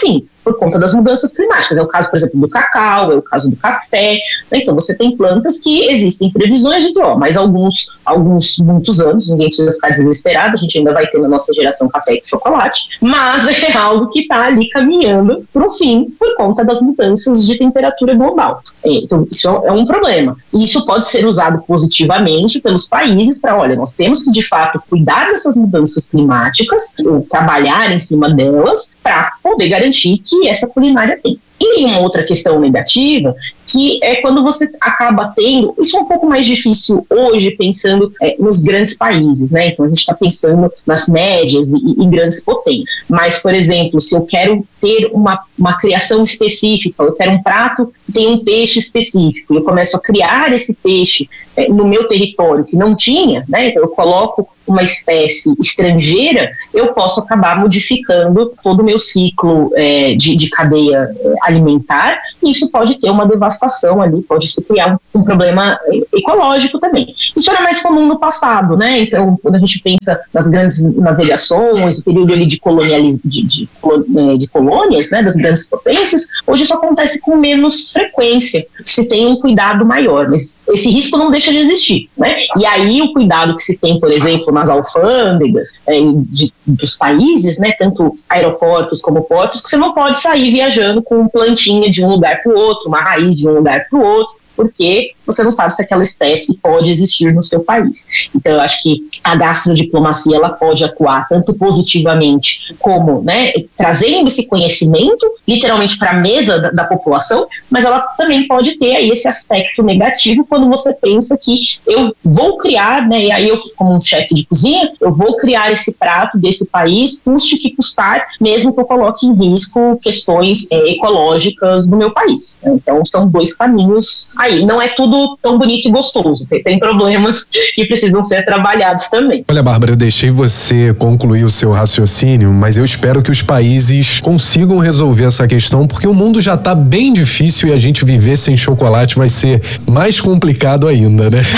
por conta das mudanças climáticas. É o caso, por exemplo, do cacau, é o caso do café, né? Então você tem plantas que existem previsões de que, ó, mais alguns, alguns, muitos anos, ninguém precisa ficar desesperado, a gente ainda vai ter na nossa geração café e chocolate, mas é algo que está ali caminhando para o fim por conta das mudanças de temperatura global. Então isso é um problema. Isso pode ser usado positivamente pelos países para, olha, nós temos que de fato cuidar dessas mudanças climáticas, ou trabalhar em cima delas para poder garantir que essa culinária tem. E uma outra questão negativa, que é quando você acaba tendo, isso é um pouco mais difícil hoje, pensando é, nos grandes países, né? Então a gente está pensando nas médias e, e grandes potências. Mas, por exemplo, se eu quero ter uma, uma criação específica, eu quero um prato que tem um peixe específico, eu começo a criar esse peixe é, no meu território que não tinha, né? Então eu coloco uma espécie estrangeira, eu posso acabar modificando todo o meu ciclo é, de, de cadeia é, alimentar, e isso pode ter uma devastação ali, pode se criar um, um problema ecológico também. Isso era mais comum no passado, né? Então, quando a gente pensa nas grandes navegações, o período ali de, colonializ... de, de, de colônias, né, das grandes potências, hoje isso acontece com menos frequência, se tem um cuidado maior, mas esse risco não deixa de existir, né? E aí o cuidado que se tem, por exemplo, nas alfândegas é, de, dos países, né, tanto aeroportos como portos, que você não pode sair viajando com plantinha de um lugar para o outro, uma raiz de um lugar para o outro, porque você não sabe se aquela espécie pode existir no seu país. Então, eu acho que a gastrodiplomacia, ela pode atuar tanto positivamente como, né, trazendo esse conhecimento, literalmente, para a mesa da, da população, mas ela também pode ter aí esse aspecto negativo quando você pensa que eu vou criar, né, e aí eu, como um chefe de cozinha, eu vou criar esse prato desse país, custe o que custar, mesmo que eu coloque em risco questões é, ecológicas do meu país. Então, são dois caminhos aí. Não é tudo tão bonito e gostoso. Tem problemas que precisam ser trabalhados também. Olha, Bárbara, eu deixei você concluir o seu raciocínio, mas eu espero que os países consigam resolver essa questão, porque o mundo já está bem difícil e a gente viver sem chocolate vai ser mais complicado ainda, né?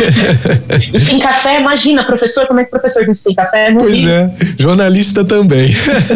E sem café, imagina, professor, como é que o professor diz sem café? Não pois vi. é, jornalista também.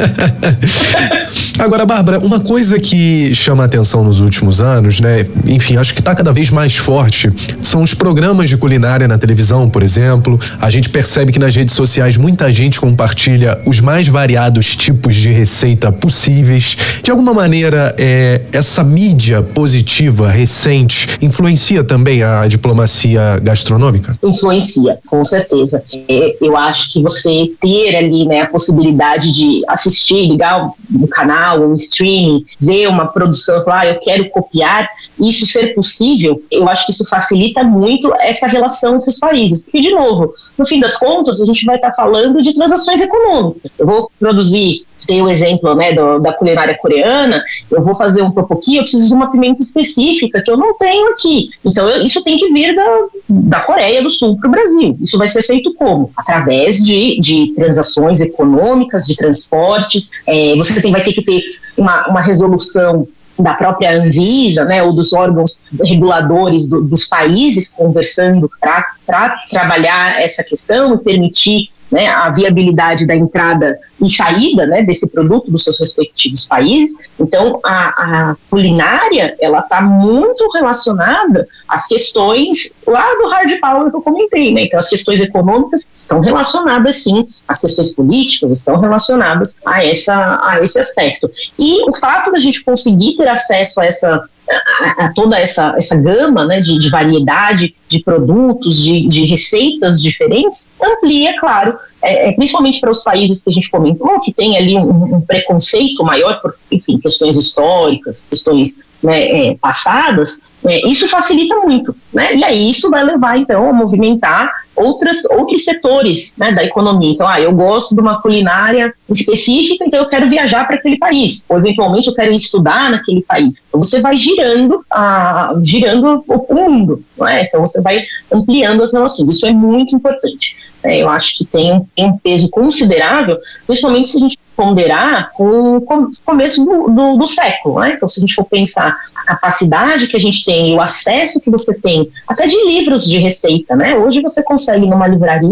Agora, Bárbara, uma coisa que chama a atenção nos últimos anos, né? Enfim, acho que está cada vez mais forte, são os programas de culinária na televisão, por exemplo. A gente percebe que nas redes sociais muita gente compartilha os mais variados tipos de receita possíveis. De alguma maneira, é, essa mídia positiva, recente, influencia também a diplomacia gastronômica? Influencia, com certeza. É, eu acho que você ter ali, né, a possibilidade de assistir, ligar um canal, um streaming, ver uma produção, falar, ah, eu quero copiar, isso ser possível, eu acho que isso facilita muito essa relação entre os países. Porque, de novo, no fim das contas, a gente vai estar falando de transações econômicas. Eu vou produzir, tem o exemplo, né, do, da culinária coreana, eu vou fazer um tteokbokki, eu preciso de uma pimenta específica que eu não tenho aqui. Então, eu, isso tem que vir da, da Coreia do Sul para o Brasil. Isso vai ser feito como? Através de, de transações econômicas, de transportes. É, você tem, vai ter que ter uma, uma resolução da própria Anvisa, né, ou dos órgãos reguladores do, dos países conversando para trabalhar essa questão e permitir, né, a viabilidade da entrada e saída, né, desse produto dos seus respectivos países. Então, a, a culinária, ela está muito relacionada às questões lá do hard power que eu comentei, né? Então, as questões econômicas estão relacionadas, sim, as questões políticas estão relacionadas a, essa, a esse aspecto. E o fato da gente conseguir ter acesso a essa A, a toda essa, essa gama, né, de, de variedade de produtos, de, de receitas diferentes, amplia, claro, é, é, principalmente para os países que a gente comentou, que tem ali um, um preconceito maior por, enfim, questões históricas, questões, né, é, passadas, é, isso facilita muito, né? E aí isso vai levar, então, a movimentar outras, outros setores, né, da economia. Então, ah, eu gosto de uma culinária específica, então eu quero viajar para aquele país, ou eventualmente eu quero estudar naquele país. Então você vai girando, ah, girando o mundo, não é? Então você vai ampliando as relações. Isso é muito importante. É, eu acho que tem, tem um peso considerável, principalmente se a gente ponderar com o começo do, do, do século, né? Então, se a gente for pensar a capacidade que a gente tem, o acesso que você tem, até de livros de receita, né? Hoje você consegue numa livraria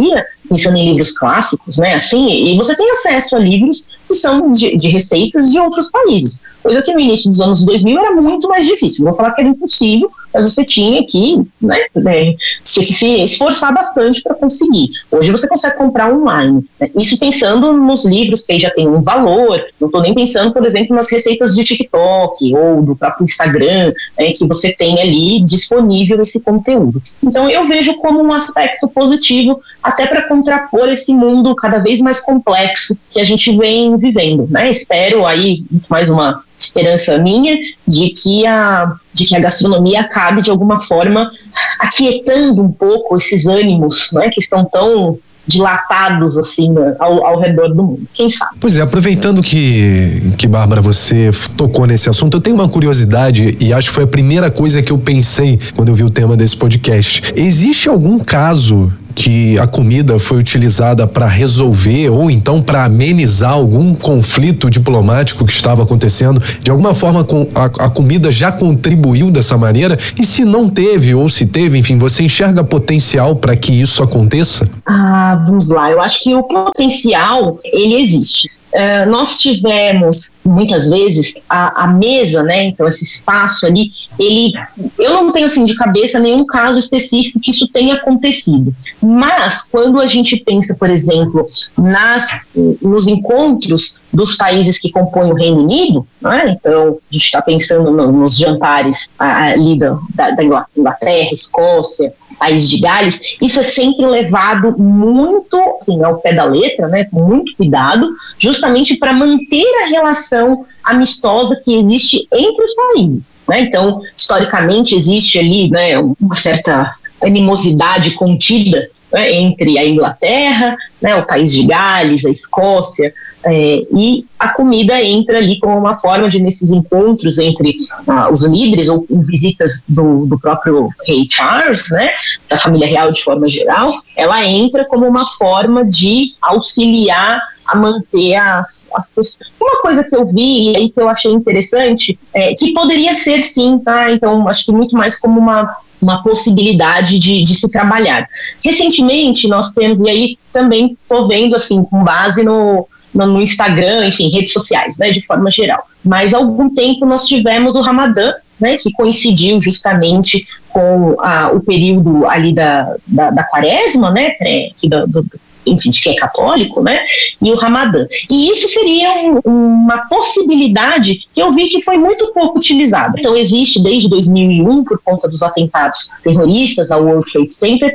pensando em livros clássicos, né, assim, e você tem acesso a livros que são de, de receitas de outros países, coisa que no início dos anos dois mil era muito mais difícil. Não vou falar que era impossível, mas você tinha que, né, né, tinha que se esforçar bastante para conseguir. Hoje você consegue comprar online, né? Isso pensando nos livros que já tem um valor. Não estou nem pensando, por exemplo, nas receitas de TikTok ou do próprio Instagram, né, que você tem ali disponível esse conteúdo. Então eu vejo como um aspecto positivo, até para contrapor esse mundo cada vez mais complexo que a gente vem vivendo, né? Espero aí, mais uma esperança minha, de que a, de que a gastronomia acabe de alguma forma aquietando um pouco esses ânimos, né, que estão tão dilatados assim ao, ao redor do mundo, quem sabe. Pois é, aproveitando que, que Bárbara, você tocou nesse assunto, eu tenho uma curiosidade e acho que foi a primeira coisa que eu pensei quando eu vi o tema desse podcast. Existe algum caso que a comida foi utilizada para resolver ou então para amenizar algum conflito diplomático que estava acontecendo? De alguma forma a, a comida já contribuiu dessa maneira? E se não teve ou se teve, enfim, você enxerga potencial para que isso aconteça? Ah, vamos lá, eu acho que o potencial, ele existe. Uh, nós tivemos muitas vezes a, a mesa, né, então esse espaço ali, ele, eu não tenho assim de cabeça nenhum caso específico que isso tenha acontecido, mas quando a gente pensa, por exemplo, nas, nos encontros dos países que compõem o Reino Unido, né, então a gente está pensando no, nos jantares ali da, da, da Inglaterra, Escócia, País de Gales, isso é sempre levado muito assim, ao pé da letra, né, com muito cuidado, justamente para manter a relação amistosa que existe entre os países, né? Então, historicamente, existe ali, né, uma certa animosidade contida, né, entre a Inglaterra, né, o País de Gales, a Escócia, é, e a comida entra ali como uma forma de, nesses encontros entre ah, os líderes ou visitas do, do próprio rei Charles, né, da família real de forma geral, ela entra como uma forma de auxiliar a manter as, as pessoas. Uma coisa que eu vi e aí que eu achei interessante, é, que poderia ser sim, tá? Então acho que muito mais como uma uma possibilidade de, de se trabalhar. Recentemente nós temos, e aí também estou vendo assim, com base no, no, no Instagram, enfim, redes sociais, né, de forma geral. Mas há algum tempo nós tivemos o Ramadã, né, que coincidiu justamente com a, o período ali da, da, da quaresma, né, que do, do, enfim, de quem é católico, né, e o Ramadã. E isso seria um, uma possibilidade que eu vi que foi muito pouco utilizada. Então existe desde dois mil e um, por conta dos atentados terroristas ao World Trade Center,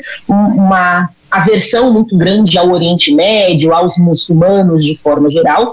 uma aversão muito grande ao Oriente Médio, aos muçulmanos de forma geral,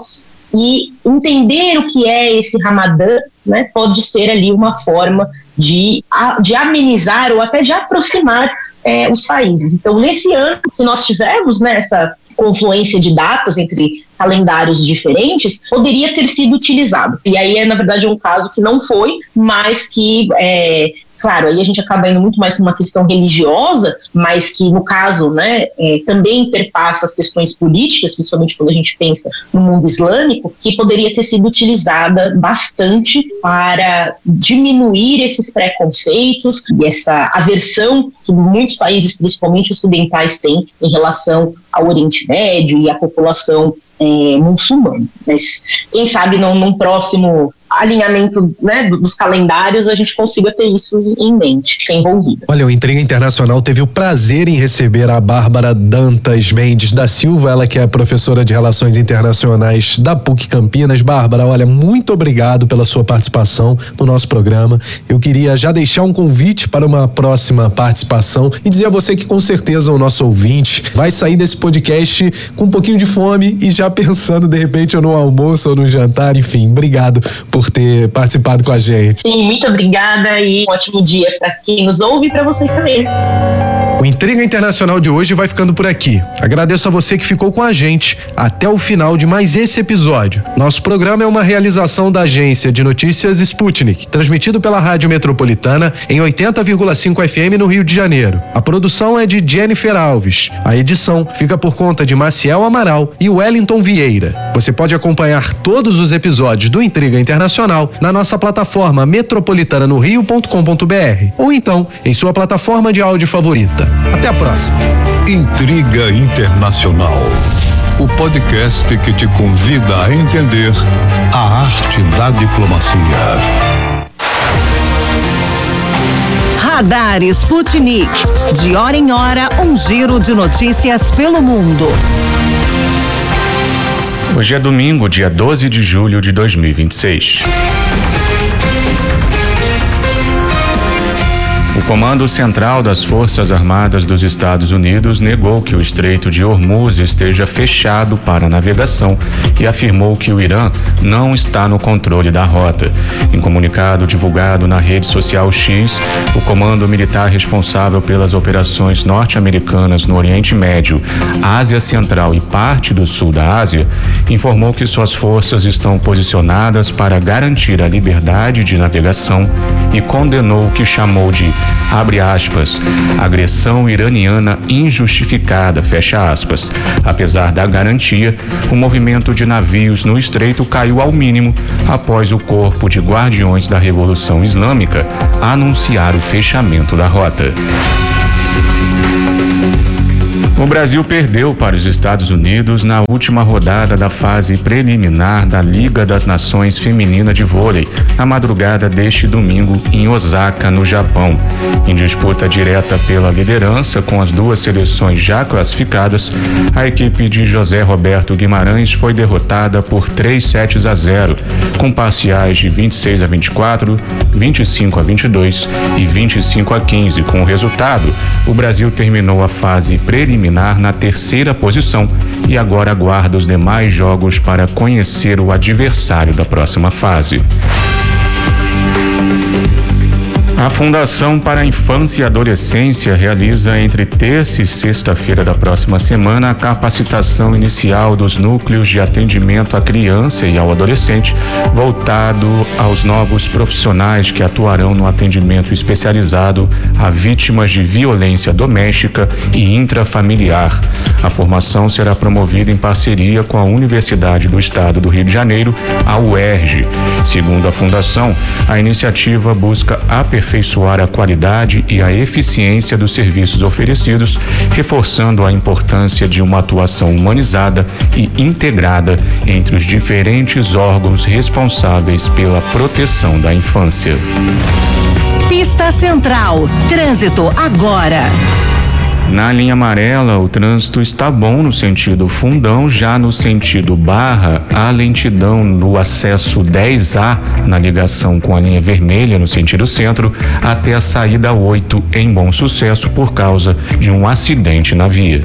e entender o que é esse Ramadã, né, pode ser ali uma forma de, de amenizar ou até de aproximar É, os países. Então, nesse ano que nós tivemos, né, essa confluência de datas entre calendários diferentes, poderia ter sido utilizado. E aí, é, na verdade, é um caso que não foi, mas que, é, claro, aí a gente acaba indo muito mais para uma questão religiosa, mas que, no caso, né, é, também interpassa as questões políticas, principalmente quando a gente pensa no mundo islâmico, que poderia ter sido utilizada bastante para diminuir esses preconceitos e essa aversão que muitos países, principalmente ocidentais, têm em relação ao Oriente Médio e à população é, muçulmana. Mas quem sabe num, num próximo alinhamento, né, dos calendários, a gente consiga ter isso em mente, ter envolvido. Olha, o Intriga Internacional teve o prazer em receber a Bárbara Dantas Mendes da Silva, ela que é professora de Relações Internacionais da P U C Campinas. Bárbara, olha, muito obrigado pela sua participação no nosso programa. Eu queria já deixar um convite para uma próxima participação e dizer a você que com certeza o nosso ouvinte vai sair desse podcast com um pouquinho de fome e já pensando de repente no almoço ou no jantar, enfim, obrigado por ter participado com a gente. Sim, muito obrigada e um ótimo dia para quem nos ouve e para vocês também. O Intriga Internacional de hoje vai ficando por aqui. Agradeço a você que ficou com a gente até o final de mais esse episódio. Nosso programa é uma realização da agência de notícias Sputnik, transmitido pela Rádio Metropolitana em oitenta vírgula cinco F M no Rio de Janeiro. A produção é de Jennifer Alves. A edição fica por conta de Maciel Amaral e Wellington Vieira. Você pode acompanhar todos os episódios do Intriga Internacional na nossa plataforma metropolitana no rio ponto com ponto br ou então em sua plataforma de áudio favorita. Rota. Até a próxima. Intriga Internacional, o podcast que te convida a entender a arte da diplomacia. Radar Sputnik. De hora em hora, um giro de notícias pelo mundo. Hoje é domingo, dia doze de julho de dois mil e vinte e seis. O Comando Central das Forças Armadas dos Estados Unidos negou que o Estreito de Hormuz esteja fechado para navegação e afirmou que o Irã não está no controle da rota. Em comunicado divulgado na rede social X, o Comando Militar responsável pelas operações norte-americanas no Oriente Médio, Ásia Central e parte do sul da Ásia, informou que suas forças estão posicionadas para garantir a liberdade de navegação e condenou o que chamou de, abre aspas, agressão iraniana injustificada, fecha aspas. Apesar da garantia, o movimento de navios no estreito caiu ao mínimo após o Corpo de Guardiões da Revolução Islâmica anunciar o fechamento da rota. O Brasil perdeu para os Estados Unidos na última rodada da fase preliminar da Liga das Nações Feminina de Vôlei, na madrugada deste domingo em Osaka, no Japão. Em disputa direta pela liderança com as duas seleções já classificadas, a equipe de José Roberto Guimarães foi derrotada por três sets a zero, com parciais de vinte e seis a vinte e quatro, vinte e cinco a vinte e dois e vinte e cinco a quinze. Com o resultado, o Brasil terminou a fase preliminar na terceira posição e agora aguarda os demais jogos para conhecer o adversário da próxima fase. A Fundação para a Infância e Adolescência realiza entre terça e sexta-feira da próxima semana a capacitação inicial dos núcleos de atendimento à criança e ao adolescente, voltado aos novos profissionais que atuarão no atendimento especializado a vítimas de violência doméstica e intrafamiliar. A formação será promovida em parceria com a Universidade do Estado do Rio de Janeiro, a U E R J. Segundo a Fundação, a iniciativa busca aperfeiçoar a qualidade e a eficiência dos serviços oferecidos, reforçando a importância de uma atuação humanizada e integrada entre os diferentes órgãos responsáveis pela proteção da infância. Pista Central. Trânsito agora. Na linha amarela, o trânsito está bom no sentido Fundão, já no sentido Barra, há lentidão no acesso dez A, na ligação com a linha vermelha no sentido centro, até a saída oito em Bom Sucesso por causa de um acidente na via.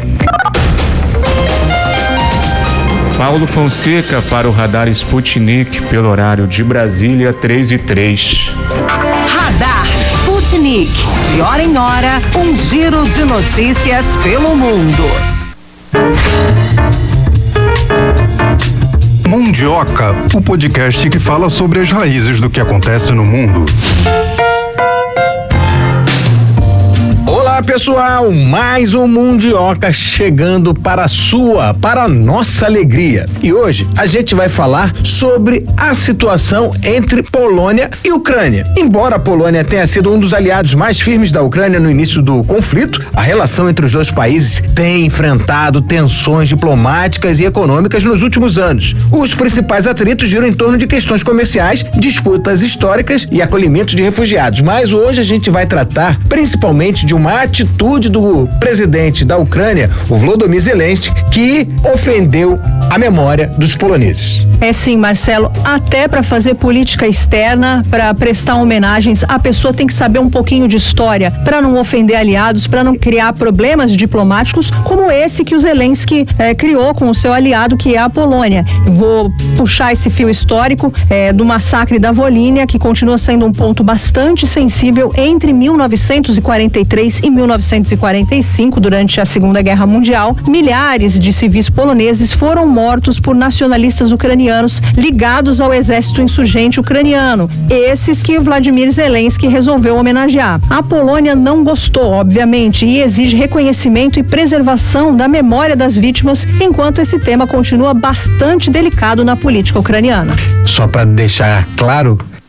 Paulo Fonseca para o Radar Sputnik pelo horário de Brasília, três e três. Radar Sputnik. De hora em hora, um giro de notícias pelo mundo. Mundioca, o podcast que fala sobre as raízes do que acontece no mundo. Olá, pessoal, mais um Mundioca chegando para a sua, para a nossa alegria. E hoje a gente vai falar sobre a situação entre Polônia e Ucrânia. Embora a Polônia tenha sido um dos aliados mais firmes da Ucrânia no início do conflito, a relação entre os dois países tem enfrentado tensões diplomáticas e econômicas nos últimos anos. Os principais atritos giram em torno de questões comerciais, disputas históricas e acolhimento de refugiados. Mas hoje a gente vai tratar principalmente de uma atitude do presidente da Ucrânia, o Volodymyr Zelensky, que ofendeu a memória dos poloneses. É sim, Marcelo, até para fazer política externa, para prestar homenagens, a pessoa tem que saber um pouquinho de história, para não ofender aliados, para não criar problemas diplomáticos como esse que o Zelensky eh, criou com o seu aliado, que é a Polônia. Vou puxar esse fio histórico eh, do massacre da Volhynia, que continua sendo um ponto bastante sensível entre mil novecentos e quarenta e três e mil novecentos e quarenta e cinco, durante a Segunda Guerra Mundial. Milhares de civis poloneses foram mortos por nacionalistas ucranianos ligados ao exército insurgente ucraniano, esses que o Vladimir Zelensky resolveu homenagear. A Polônia não gostou, obviamente, e exige reconhecimento e preservação da memória das vítimas, enquanto esse tema continua bastante delicado na política ucraniana. Só para deixar claro,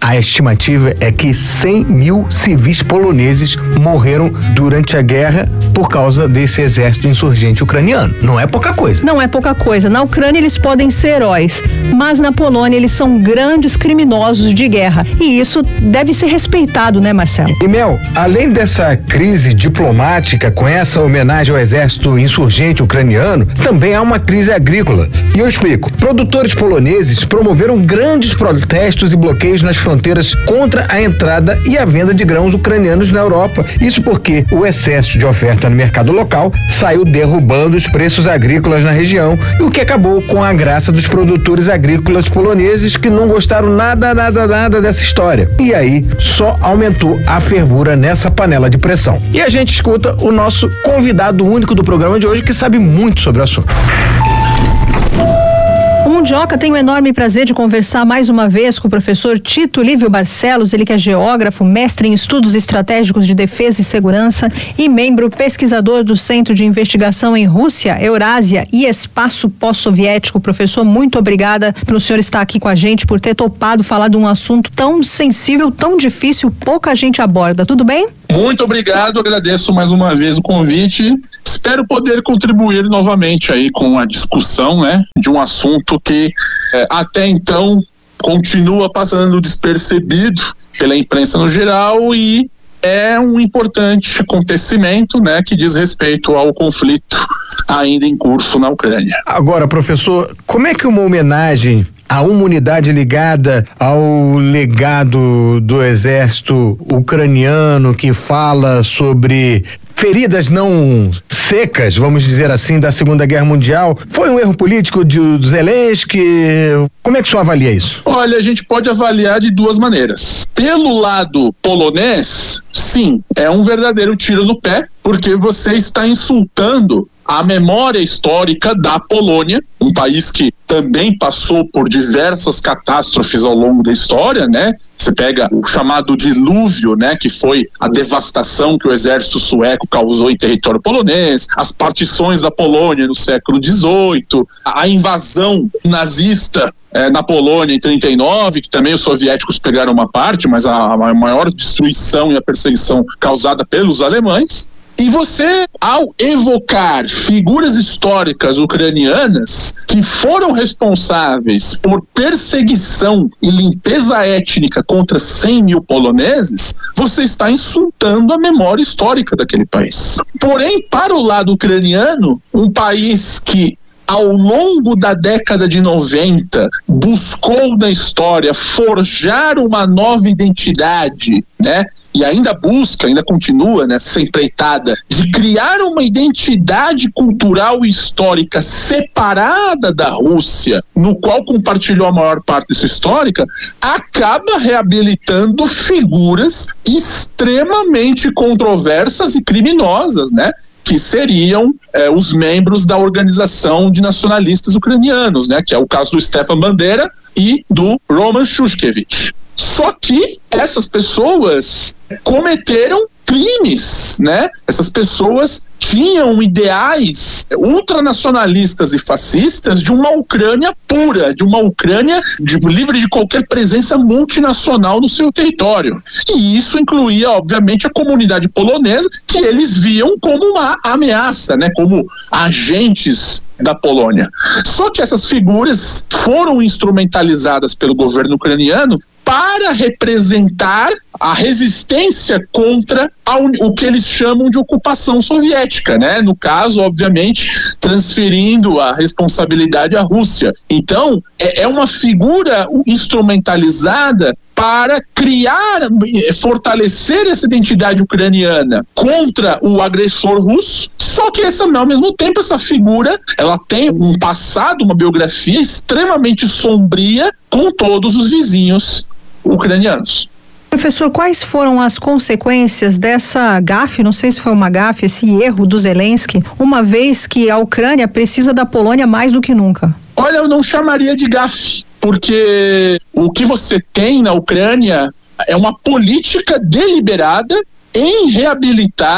A estimativa é que cem mil civis poloneses morreram durante a guerra por causa desse exército insurgente ucraniano. Não é pouca coisa. Não é pouca coisa. Na Ucrânia eles podem ser heróis, mas na Polônia eles são grandes criminosos de guerra. E isso deve ser respeitado, né, Marcelo? E Mel, além dessa crise diplomática com essa homenagem ao exército insurgente ucraniano, também há uma crise agrícola. E eu explico. Produtores poloneses promoveram grandes protestos e bloqueios nas fronteiras contra a entrada e a venda de grãos ucranianos na Europa. Isso porque o excesso de oferta no mercado local saiu derrubando os preços agrícolas na região, e o que acabou com a graça dos produtores agrícolas poloneses, que não gostaram nada, nada, nada dessa história. E aí só aumentou a fervura nessa panela de pressão. E a gente escuta o nosso convidado único do programa de hoje, que sabe muito sobre o assunto. Mundioca tem o enorme prazer de conversar mais uma vez com o professor Tito Lívio Barcelos, ele que é geógrafo, mestre em estudos estratégicos de defesa e segurança e membro pesquisador do Centro de Investigação em Rússia, Eurásia e Espaço Pós-Soviético. Professor, muito obrigada pelo senhor estar aqui com a gente, por ter topado falar de um assunto tão sensível, tão difícil, pouca gente aborda. Tudo bem? Muito obrigado, agradeço mais uma vez o convite. Espero poder contribuir novamente aí com a discussão, né, de um assunto que é, até então continua passando despercebido pela imprensa no geral e é um importante acontecimento, né, que diz respeito ao conflito ainda em curso na Ucrânia. Agora, professor, como é que uma homenagem a uma unidade ligada ao legado do exército ucraniano, que fala sobre feridas não secas, vamos dizer assim, da Segunda Guerra Mundial, foi um erro político de Zelensky? Como é que o senhor avalia isso? Olha, a gente pode avaliar de duas maneiras. Pelo lado polonês, sim, é um verdadeiro tiro no pé, porque você está insultando a memória histórica da Polônia, um país que também passou por diversas catástrofes ao longo da história, né? Você pega o chamado dilúvio, né, que foi a devastação que o exército sueco causou em território polonês, as partições da Polônia no século dezoito, a invasão nazista é, na Polônia em trinta e nove, que também os soviéticos pegaram uma parte, mas a, a maior destruição e a perseguição causada pelos alemães. E você, ao evocar figuras históricas ucranianas que foram responsáveis por perseguição e limpeza étnica contra cem mil poloneses, você está insultando a memória histórica daquele país. Porém, para o lado ucraniano, um país que ao longo da década de noventa, buscou na história forjar uma nova identidade, né? E ainda busca, ainda continua nessa empreitada de criar uma identidade cultural e histórica separada da Rússia, no qual compartilhou a maior parte dessa histórica, acaba reabilitando figuras extremamente controversas e criminosas, né? Que seriam eh, os membros da Organização de Nacionalistas Ucranianos, né? Que é o caso do Stepan Bandera e do Roman Shushkevich. Só que essas pessoas cometeram crimes, né? Essas pessoas tinham ideais ultranacionalistas e fascistas de uma Ucrânia pura, de uma Ucrânia de, livre de qualquer presença multinacional no seu território. E isso incluía, obviamente, a comunidade polonesa, que eles viam como uma ameaça, né? Como agentes da Polônia. Só que essas figuras foram instrumentalizadas pelo governo ucraniano para representar a resistência contra a, o que eles chamam de ocupação soviética, né? No caso, obviamente, transferindo a responsabilidade à Rússia. Então, é, é uma figura instrumentalizada para criar, fortalecer essa identidade ucraniana contra o agressor russo, só que essa, ao mesmo tempo essa figura, ela tem um passado, uma biografia extremamente sombria com todos os vizinhos ucranianos. Professor, quais foram as consequências dessa gafe, não sei se foi uma gafe, esse erro do Zelensky, uma vez que a Ucrânia precisa da Polônia mais do que nunca? Olha, eu não chamaria de gafe, porque o que você tem na Ucrânia é uma política deliberada em reabilitar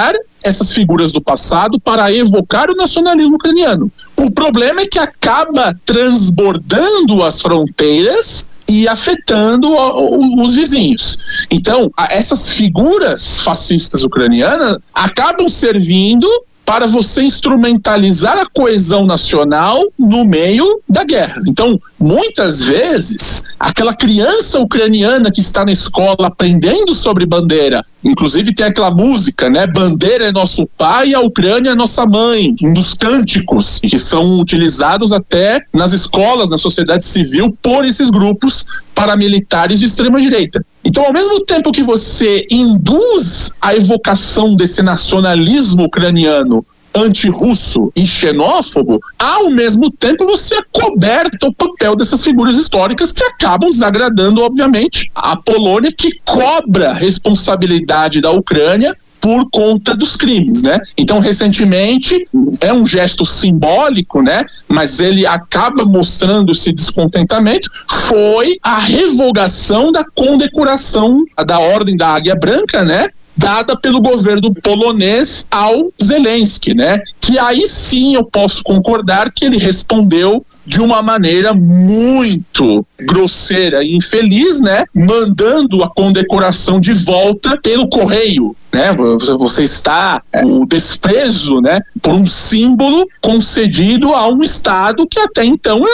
essas figuras do passado para evocar o nacionalismo ucraniano. O problema é que acaba transbordando as fronteiras e afetando o, o, os vizinhos. Então, a, essas figuras fascistas ucranianas acabam servindo para você instrumentalizar a coesão nacional no meio da guerra. Então, muitas vezes, aquela criança ucraniana que está na escola aprendendo sobre bandeira, inclusive tem aquela música, né? Bandeira é nosso pai e a Ucrânia é nossa mãe, um dos cânticos que são utilizados até nas escolas, na sociedade civil, por esses grupos paramilitares de extrema-direita. Então, ao mesmo tempo que você induz a evocação desse nacionalismo ucraniano antirrusso e xenófobo, ao mesmo tempo você acoberta o papel dessas figuras históricas que acabam desagradando, obviamente, a Polônia, que cobra responsabilidade da Ucrânia por conta dos crimes, né? Então, recentemente, é um gesto simbólico, né? Mas ele acaba mostrando esse descontentamento, foi a revogação da condecoração da Ordem da Águia Branca, né? Dada pelo governo polonês ao Zelensky, né? Que aí sim eu posso concordar que ele respondeu de uma maneira muito grosseira e infeliz, né? Mandando a condecoração de volta pelo correio, né? Você está é, o desprezo, né? Por um símbolo concedido a um Estado que até então